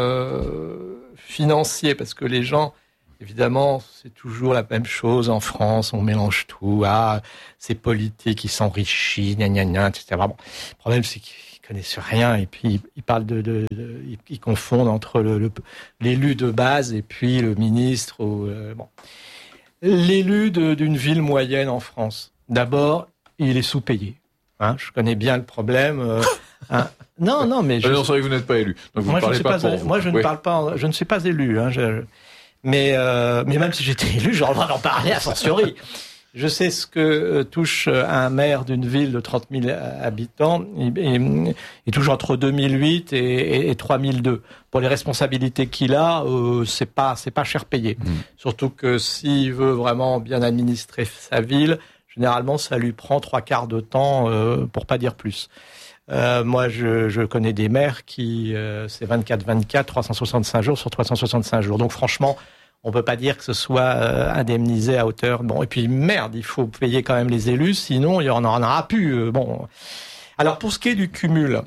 financier, parce que les gens, évidemment, c'est toujours la même chose en France, on mélange tout. Ah, c'est politique, ils s'enrichissent, gna gna gna, etc. Bon, le problème, c'est qu'ils connaissent rien et puis ils parlent ils confondent entre l'élu de base et puis le ministre. Bon, l'élu d'une ville moyenne en France. D'abord, il est sous-payé. Hein, je connais bien le problème. Non, mais non, c'est vrai que vous n'êtes pas élu. Donc vous moi, ne parlez pas pour vous. Moi, je ne parle pas. Je ne suis pas élu. Hein, mais même si j'étais élu, j'aurais le droit d'en parler a fortiori. Je sais ce que touche un maire d'une ville de 30 000 habitants. Il touche entre 2008 et 3002. Pour les responsabilités qu'il a, c'est pas cher payé. Surtout que s'il veut vraiment bien administrer sa ville, généralement, ça lui prend 3/4 de temps, pour pas dire plus. Moi, je connais des maires qui, c'est 24/24, 365 jours sur 365 jours. Donc, franchement, on peut pas dire que ce soit indemnisé à hauteur. Bon, et puis merde, il faut payer quand même les élus, sinon il y en aura plus. Bon, alors pour ce qui est du cumul,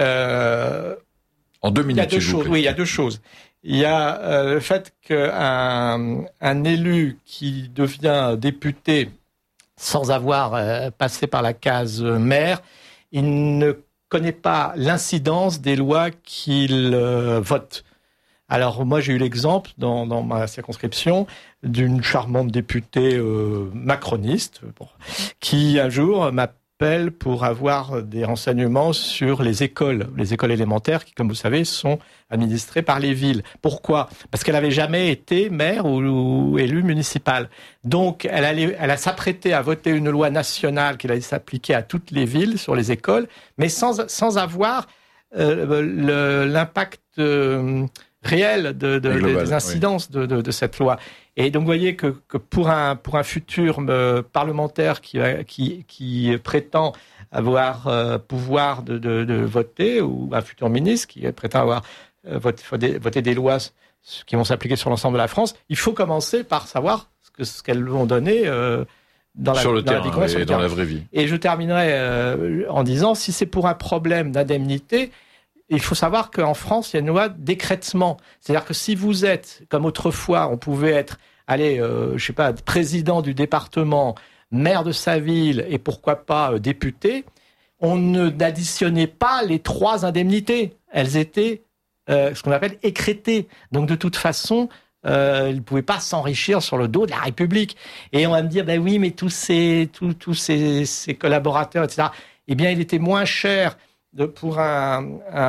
en 2 minutes, il y a deux choses. Oui, il y a deux choses. Il y a le fait qu'un élu qui devient député sans avoir passé par la case maire, il ne connaît pas l'incidence des lois qu'il vote. Alors moi j'ai eu l'exemple dans ma circonscription d'une charmante députée macroniste qui un jour m'appelle pour avoir des renseignements sur les écoles élémentaires qui, comme vous savez, sont administrées par les villes. Pourquoi ? Parce qu'elle n'avait jamais été maire ou élue municipale. Donc elle s'apprêtait à voter une loi nationale qui allait s'appliquer à toutes les villes sur les écoles, mais sans avoir l'impact réel des incidences de cette loi. Et donc, vous voyez que pour un futur parlementaire qui prétend avoir pouvoir de voter, ou un futur ministre qui prétend avoir voté des lois qui vont s'appliquer sur l'ensemble de la France, il faut commencer par savoir ce qu'elles vont donner dans la vie et dans la vraie vie. Et je terminerai en disant, si c'est pour un problème d'indemnité, il faut savoir qu'en France, il y a une loi d'écrêtement. C'est-à-dire que si vous êtes, comme autrefois, on pouvait être, président du département, maire de sa ville et pourquoi pas député, on n'additionnait pas les 3 indemnités. Elles étaient ce qu'on appelle écrêtées. Donc de toute façon, ils ne pouvaient pas s'enrichir sur le dos de la République. Et on va me dire, ben oui, mais tous ces collaborateurs, etc. Eh bien, il était moins cher pour un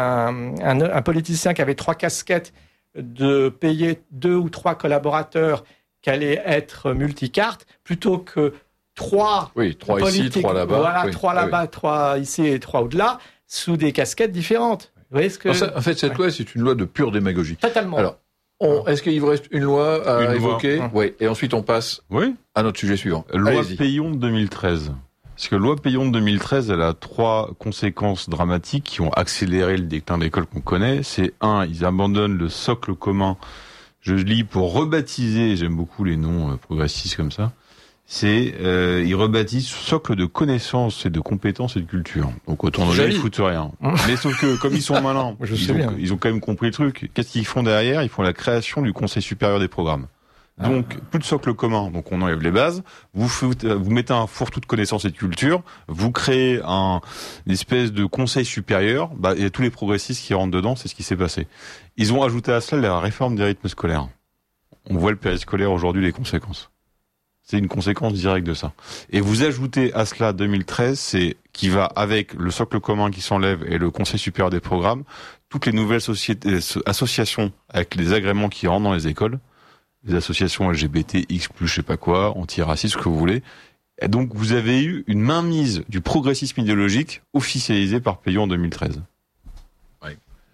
politicien qui avait 3 casquettes de payer 2 ou 3 collaborateurs qui allaient être multicartes plutôt que 3 3 ici, 3 là-bas. Voilà, 3 là-bas, 3 ici et 3 au-delà, sous des casquettes différentes. Vous voyez ce que... En fait, cette loi, c'est une loi de pure démagogie. Totalement. Alors, est-ce qu'il vous reste une loi à évoquer ? Oui. Et ensuite, on passe à notre sujet suivant. Loi Peillon de 2013. Parce que loi Peillon de 2013, elle a 3 conséquences dramatiques qui ont accéléré le déclin de l'école qu'on connaît. C'est 1, ils abandonnent le socle commun. Je lis pour rebaptiser, j'aime beaucoup les noms progressistes comme ça. C'est ils rebaptisent socle de connaissances et de compétences et de culture. Donc autant donner, ils foutent rien. Mais sauf que comme ils sont malins, ils ont quand même compris le truc. Qu'est-ce qu'ils font derrière ? Ils font la création du Conseil supérieur des programmes. Donc, plus de socle commun, donc on enlève les bases, vous mettez un fourre-tout de connaissances et de culture, vous créez une espèce de conseil supérieur, il y a tous les progressistes qui rentrent dedans, c'est ce qui s'est passé. Ils ont ajouté à cela la réforme des rythmes scolaires. On voit le périscolaire aujourd'hui, les conséquences. C'est une conséquence directe de ça. Et vous ajoutez à cela 2013, qui va avec le socle commun qui s'enlève et le Conseil supérieur des programmes, toutes les nouvelles associations avec les agréments qui rentrent dans les écoles, les associations LGBT, X+, je sais pas quoi, antiracistes, ce que vous voulez. Et donc, vous avez eu une mainmise du progressisme idéologique officialisée par Peillon en 2013. Oui.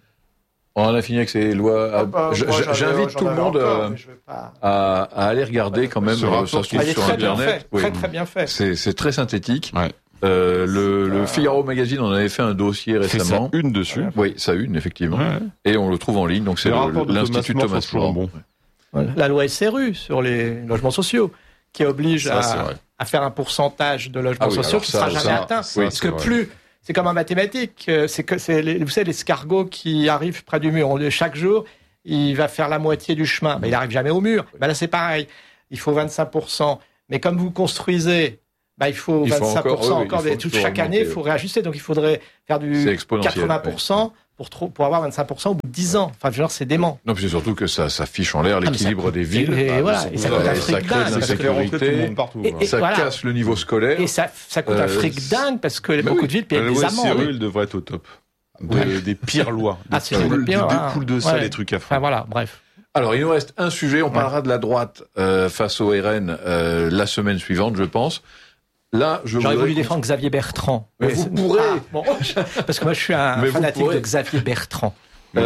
On en a fini avec ces lois. J'invite tout le monde à aller regarder quand même sur Internet. Très bien fait. C'est très synthétique. Ouais. Le Figaro Magazine on avait fait un dossier récemment. C'est sa une dessus. Oui, sa une, effectivement. Ouais. Et on le trouve en ligne. Donc c'est l'Institut Thomas More. Bon. La loi SRU sur les logements sociaux, qui oblige à faire un pourcentage de logements sociaux qui ne sera jamais atteint. Parce que plus, c'est comme en mathématiques, vous savez, l'escargot qui arrive près du mur, chaque jour, il va faire la moitié du chemin. Mais il n'arrive jamais au mur. Ben là, c'est pareil. Il faut 25%. Mais comme vous construisez, il faut 25% encore. Chaque année, il faut réajuster. Donc, il faudrait faire du 80% pour avoir 25% au bout de 10 ans. Enfin, genre, c'est dément. Non, puis c'est surtout que ça fiche en l'air l'équilibre des villes. Et ça coûte un fric dingue. Ça casse le niveau scolaire. Et ça coûte un fric dingue parce que beaucoup de villes payent des amendes. La loi SRU devrait être au top. Des pires lois. Des poules de ça, les trucs à faire. Enfin, voilà, bref. Alors, il nous reste un sujet. On parlera de la droite face au RN la semaine suivante, je pense. Là, j'aurais voulu défendre Xavier Bertrand. Mais vous pourrez. Parce que moi, je suis un fanatique de Xavier Bertrand.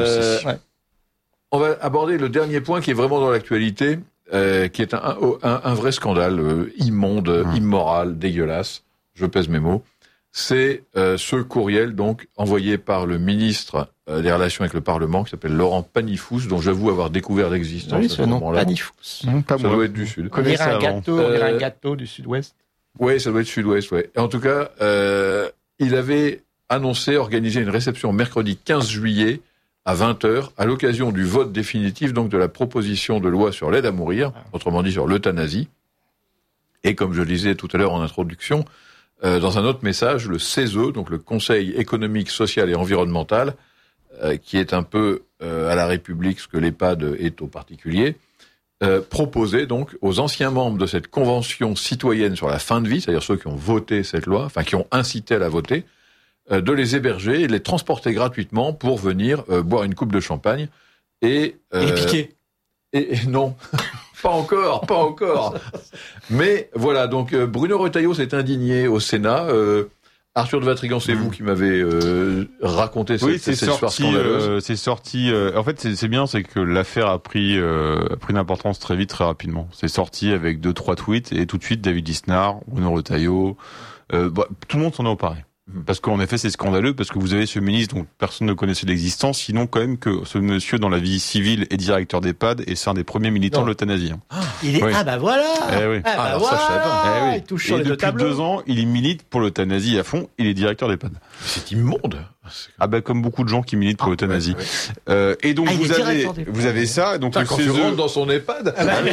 On va aborder le dernier point qui est vraiment dans l'actualité, qui est un vrai scandale immonde, immoral, dégueulasse. Je pèse mes mots. C'est ce courriel donc envoyé par le ministre des Relations avec le Parlement, qui s'appelle Laurent Panifous, dont j'avoue avoir découvert l'existence à ce moment-là. Panifous. Ça doit être du Sud. On dirait un gâteau du Sud-Ouest. Oui, ça doit être Sud-Ouest, ouais. Et en tout cas, il avait organiser une réception mercredi 15 juillet à 20h, à l'occasion du vote définitif donc de la proposition de loi sur l'aide à mourir, autrement dit sur l'euthanasie. Et comme je le disais tout à l'heure en introduction, dans un autre message, le CESE, donc le Conseil économique, social et environnemental, qui est un peu à la République ce que l'EHPAD est aux particuliers, proposait donc aux anciens membres de cette convention citoyenne sur la fin de vie, c'est-à-dire ceux qui ont voté cette loi, enfin qui ont incité à la voter, de les héberger et de les transporter gratuitement pour venir boire une coupe de champagne et piquer. Et non, pas encore. Mais voilà, donc Bruno Retailleau s'est indigné au Sénat. Arthur de Vatrigan, c'est vous qui m'avez raconté cette histoire scandaleuse. C'est sorti. En fait, c'est bien, c'est que l'affaire a pris une importance très vite, très rapidement. C'est sorti avec 2-3 tweets et tout de suite David Lisnard, Bruno Retailleau, tout le monde s'en a emparé. Parce qu'en effet, c'est scandaleux, parce que vous avez ce ministre dont personne ne connaissait l'existence, sinon quand même que ce monsieur, dans la vie civile, est directeur d'EHPAD et c'est un des premiers militants de l'euthanasie. Il est... Oui. Ah bah voilà. Oui. Ça, je savais pas. Il touche sur les deux tableaux. Depuis 2 ans, il milite pour l'euthanasie à fond, il est directeur d'EHPAD. C'est immonde. Comme beaucoup de gens qui militent pour l'euthanasie. Et donc vous avez ça, donc quand tu rentres dans son EHPAD.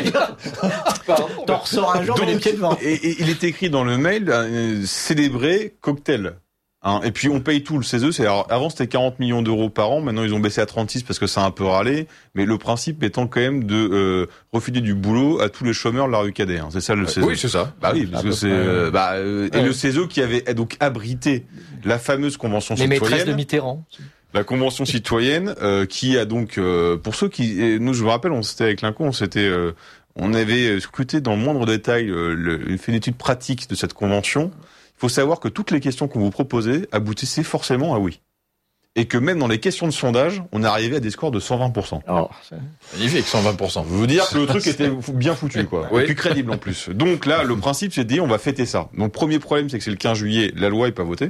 T'en ressors un jour, mais les pieds devant. Et il est écrit dans le mail, célébrer cocktail. Et puis on paye tout le CESE. Avant c'était 40 millions d'euros par an. Maintenant ils ont baissé à 36 parce que ça a un peu râlé. Mais le principe étant quand même de refiler du boulot à tous les chômeurs de la rue Cadet. C'est ça le CESE. Oui, c'est ça. Oui, parce que c'est et le CESE qui avait donc abrité la fameuse convention citoyenne. Les maîtresses de Mitterrand. La convention citoyenne qui a donc pour ceux qui nous, je me rappelle, on s'était avec Lincoln, on avait scruté dans le moindre détail, fait une étude pratique de cette convention. Il faut savoir que toutes les questions qu'on vous proposait aboutissaient forcément à oui. Et que même dans les questions de sondage, on est arrivé à des scores de 120%. Oh, c'est magnifique, 120%. Je veux dire que le truc était bien foutu, quoi. Oui. Et puis crédible en plus. Donc là, le principe, c'est de dire, on va fêter ça. Donc premier problème, c'est que c'est le 15 juillet, la loi est pas votée.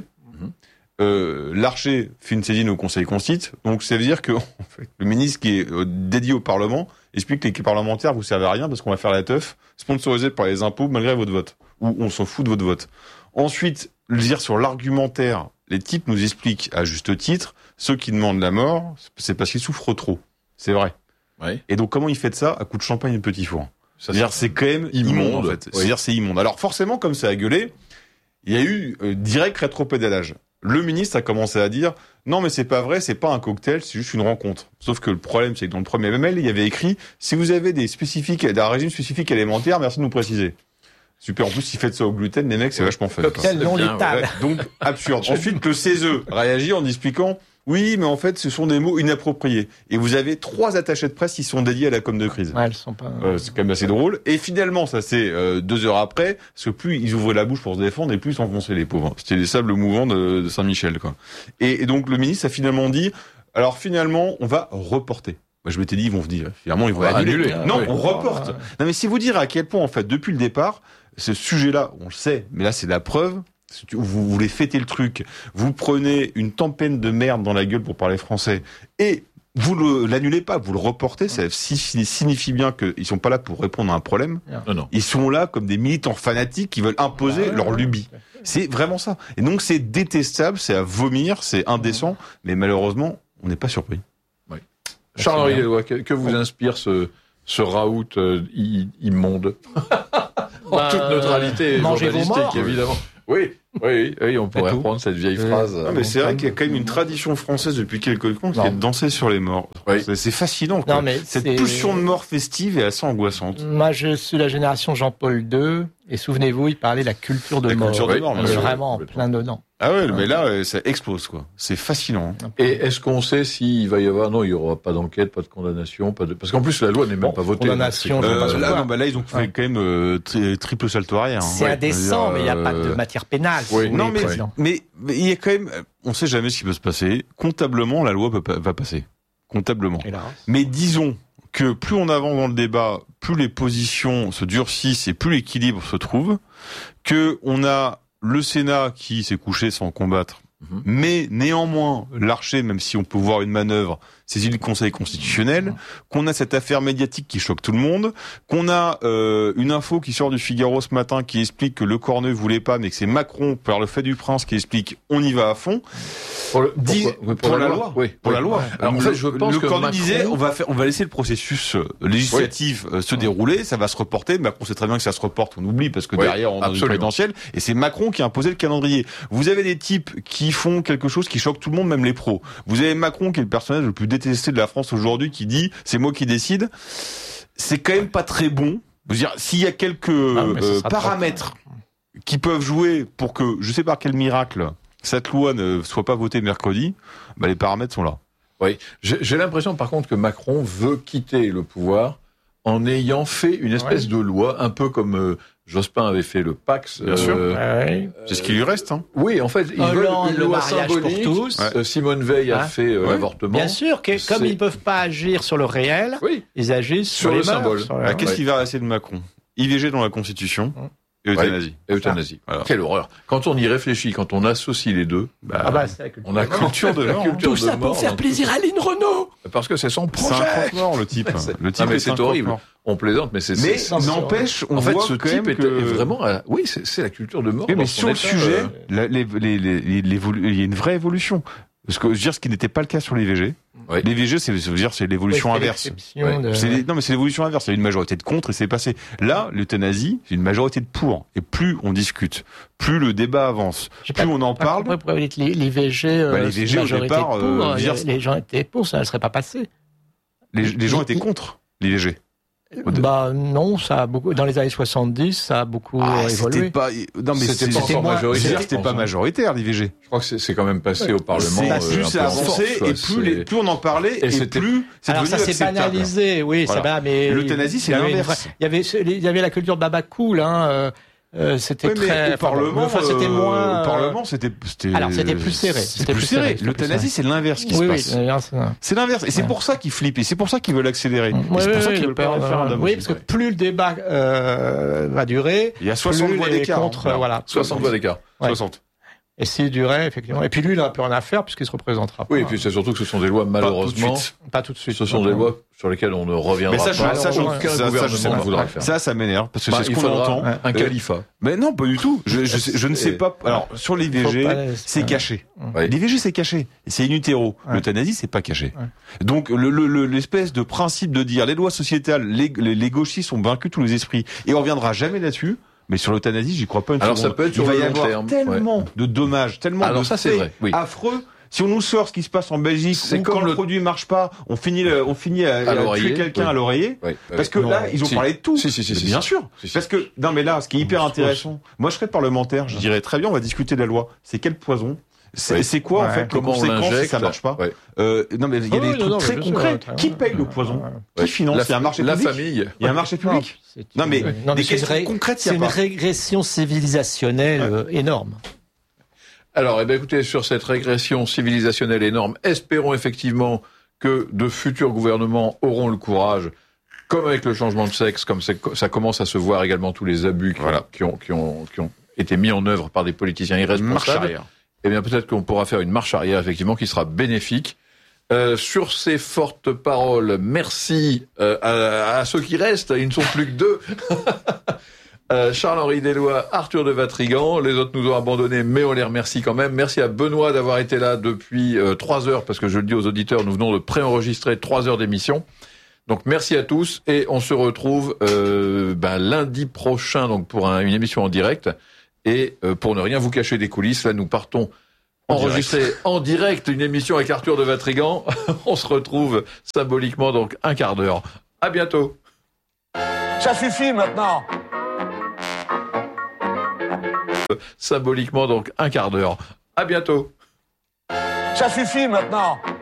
L'Archer fait une saisine au Conseil Constitue. Donc ça veut dire que en fait, le ministre qui est dédié au Parlement explique que les parlementaires vous servent à rien parce qu'on va faire la teuf, sponsorisé par les impôts malgré votre vote. Ou on s'en fout de votre vote. Ensuite, dire sur l'argumentaire, les types nous expliquent à juste titre, ceux qui demandent la mort, c'est parce qu'ils souffrent trop. C'est vrai. Oui. Et donc comment il fait de ça à coup de champagne et de petit four? C'est-à-dire c'est quand même immonde en fait. Oui. C'est-à-dire c'est immonde. Alors forcément, comme ça a gueulé, il y a eu direct rétropédalage. Le ministre a commencé à dire non mais c'est pas vrai, c'est pas un cocktail, c'est juste une rencontre. Sauf que le problème c'est que dans le premier mail, il y avait écrit si vous avez des régime spécifique alimentaire, merci de nous préciser. Super, en plus, s'ils font ça au gluten, les mecs, c'est vachement fun. Cocktail non létal. Donc, absurde. Ensuite, le CESE réagit en expliquant, oui, mais en fait, ce sont des mots inappropriés. Et vous avez 3 attachés de presse qui sont dédiés à la com de crise. Ouais, elles sont pas... c'est quand même assez drôle. Et finalement, ça c'est 2 heures après, parce que plus ils ouvraient la bouche pour se défendre, et plus ils s'enfonçaient les pauvres. C'était les sables mouvants de Saint-Michel, quoi. Et donc, le ministre a finalement dit, alors finalement, on va reporter. Moi, je m'étais dit, ils vont dire, finalement, ils vont annuler. Non, on reporte. Non, mais c'est vous dire à quel point, en fait, depuis le départ, ce sujet-là, on le sait, mais là, c'est la preuve. Vous voulez fêter le truc, vous prenez une tempête de merde dans la gueule pour parler français, et vous l'annulez pas, vous le reportez, ça signifie bien qu'ils sont pas là pour répondre à un problème. Non. Ils sont là comme des militants fanatiques qui veulent imposer leur lubie. C'est vraiment ça. Et donc c'est détestable, c'est à vomir, c'est indécent, mais malheureusement, on n'est pas surpris. Oui. Charles-Henri Deloy, que vous inspire ce raout immonde en toute neutralité journalistique, évidemment. Oui, on pourrait reprendre cette vieille phrase. Non, mais c'est vrai qu'il y a quand même une tradition française depuis quelques temps qui est de danser sur les morts. Oui. C'est fascinant. Quoi. Non, mais cette pulsion de mort festive est assez angoissante. Moi, je suis la génération Jean-Paul II, et souvenez-vous, il parlait de la culture de mort. Culture de mort, on est vraiment en plein dedans. Ah ouais, mais là, ça explose, quoi. C'est fascinant. Et est-ce qu'on sait s'il va y avoir... Non, il n'y aura pas d'enquête, pas de condamnation, parce qu'en plus, la loi n'est même pas votée. Condamnation, là, ils ont fait quand même triple salto arrière. C'est indécent, mais il n'y a pas de matière pénale. Oui. Non, mais il y a quand même... On sait jamais ce qui peut se passer. Comptablement, la loi va passer. Comptablement. Mais disons que plus on avance dans le débat, plus les positions se durcissent et plus l'équilibre se trouve, que on a le Sénat qui s'est couché sans combattre, mais néanmoins, l'archer, même si on peut voir une manœuvre, saisit le Conseil constitutionnel, qu'on a cette affaire médiatique qui choque tout le monde, qu'on a une info qui sort du Figaro ce matin qui explique que Le Cornu voulait pas, mais que c'est Macron, par le fait du prince, qui explique on y va à fond. Pour la loi. Oui, pour la loi. Alors, en fait, je pense le que Cornu Macron... disait on va laisser le processus législatif se dérouler, ça va se reporter. Macron sait très bien que ça se reporte, on oublie parce que derrière on a une présidentielle, et c'est Macron qui a imposé le calendrier. Vous avez des types qui font quelque chose qui choque tout le monde, même les pros. Vous avez Macron qui est le personnage le plus détesté de la France aujourd'hui, qui dit c'est moi qui décide. C'est quand même pas très bon. Je veux dire, s'il y a quelques paramètres qui peuvent jouer pour que, je sais pas quel miracle, cette loi ne soit pas votée mercredi, bah les paramètres sont là. Oui, j'ai l'impression par contre que Macron veut quitter le pouvoir en ayant fait une espèce de loi, un peu comme Jospin avait fait le Pax. Bien sûr. C'est ce qui lui reste. Hein. Oui, en fait, il veut une loi symbolique. Pour tous. Simone Veil a fait l'avortement. Bien sûr, comme ils ne peuvent pas agir sur le réel, ils agissent sur le symbole. Qu'est-ce qui va rester de Macron ? IVG dans la Constitution. Et euthanasie. Euthanasie. Voilà. Quelle horreur. Quand on y réfléchit, quand on associe les deux, on a culture de mort. Tout ça pour faire plaisir à Lynn Renaud. Parce que c'est son projet. C'est un croque-mort, le type. Mais c'est horrible. On plaisante, mais c'est... Mais n'empêche, on voit ce type est vraiment... Oui, c'est la culture de mort. Mais sur le sujet, il y a une vraie évolution. Parce que, je veux dire, ce qui n'était pas le cas sur l'IVG. L'IVG, c'est l'évolution inverse. Non, mais c'est l'évolution inverse. Il y a une majorité de contre et c'est passé. Là, l'euthanasie, c'est une majorité de pour. Et plus on discute, plus le débat avance, plus on en parle. Pourquoi vous dites l'IVG, l'IVG au départ, les gens étaient pour, ça ne serait pas passé. Les gens étaient contre l'IVG. Non, ça a beaucoup, dans les années 70, ça a beaucoup évolué. C'était pas majoritaire, l'IVG. Je crois que c'est quand même passé au Parlement. Plus ça avançait, et plus on en parlait, et plus c'est devenu acceptable. Ça s'est banalisé, oui, ça va, mais. L'euthanasie, c'est l'inverse. Il y avait la culture baba cool, c'était très. Au Parlement, c'était moins. Au Parlement, c'était. Alors, c'était plus serré. C'était plus serré. L'euthanasie, c'est l'inverse qui se passe. C'est l'inverse. Et c'est pour ça qu'ils flippent. Et c'est pour ça qu'ils veulent accélérer. C'est pour ça qu'ils veulent pas faire un dame. Oui, parce que plus le débat va durer. Il y a 60 voix d'écart. 60 voix d'écart. 60. Et s'il durait, effectivement. Et puis lui, il a un peu en affaire puisqu'il se représentera pas. Oui, et puis c'est surtout que ce sont des lois, malheureusement. Pas tout de suite. Ce sont des lois sur lesquelles on ne reviendra pas. Aucun gouvernement ne voudra le faire. Ça m'énerve, parce que c'est ce qu'on entend. Un califat. Mais non, pas du tout. Je ne sais pas. Alors, sur l'IVG, c'est caché. L'IVG, c'est caché. C'est in utero. L'euthanasie, c'est pas caché. Donc, l'espèce de principe de dire les lois sociétales, les gauchistes ont vaincu tous les esprits, et on reviendra jamais là-dessus. Mais sur l'euthanasie, j'y crois pas une seconde. Alors ça peut être sur le long terme. Tellement de dommages, tellement de faits affreux. Si on nous sort ce qui se passe en Belgique, où quand le produit marche pas, on finit à tuer quelqu'un à l'oreiller. Parce que là, ils ont parlé de tout. Bien sûr. Parce que, non mais là, ce qui est hyper intéressant, moi je serais parlementaire, je dirais très bien, on va discuter de la loi. C'est quel poison? C'est quoi en fait les conséquences si ça marche pas? Non mais il y a des trucs très concrets. Qui paye le poison? Qui finance? Il y a un marché public. La famille. Il y a un marché public. Non mais des questions concrètes. C'est une régression civilisationnelle énorme. Alors, écoutez, sur cette régression civilisationnelle énorme, espérons effectivement que de futurs gouvernements auront le courage, comme avec le changement de sexe, comme ça commence à se voir également tous les abus qui ont été mis en œuvre par des politiciens irresponsables. Eh bien, peut-être qu'on pourra faire une marche arrière, effectivement, qui sera bénéfique Sur ces fortes paroles, merci à ceux qui restent, ils ne sont plus que 2. Charles-Henri Deloy, Arthur de Vatrigan, les autres nous ont abandonnés, mais on les remercie quand même. Merci à Benoît d'avoir été là depuis 3 heures, parce que je le dis aux auditeurs, nous venons de préenregistrer 3 heures d'émission. Donc merci à tous, et on se retrouve lundi prochain donc pour une émission en direct. Et pour ne rien vous cacher des coulisses, là nous partons enregistrer en direct une émission avec Arthur de Vatrigan. On se retrouve symboliquement donc un quart d'heure. À bientôt. Ça suffit maintenant. Symboliquement donc un quart d'heure. À bientôt. Ça suffit maintenant.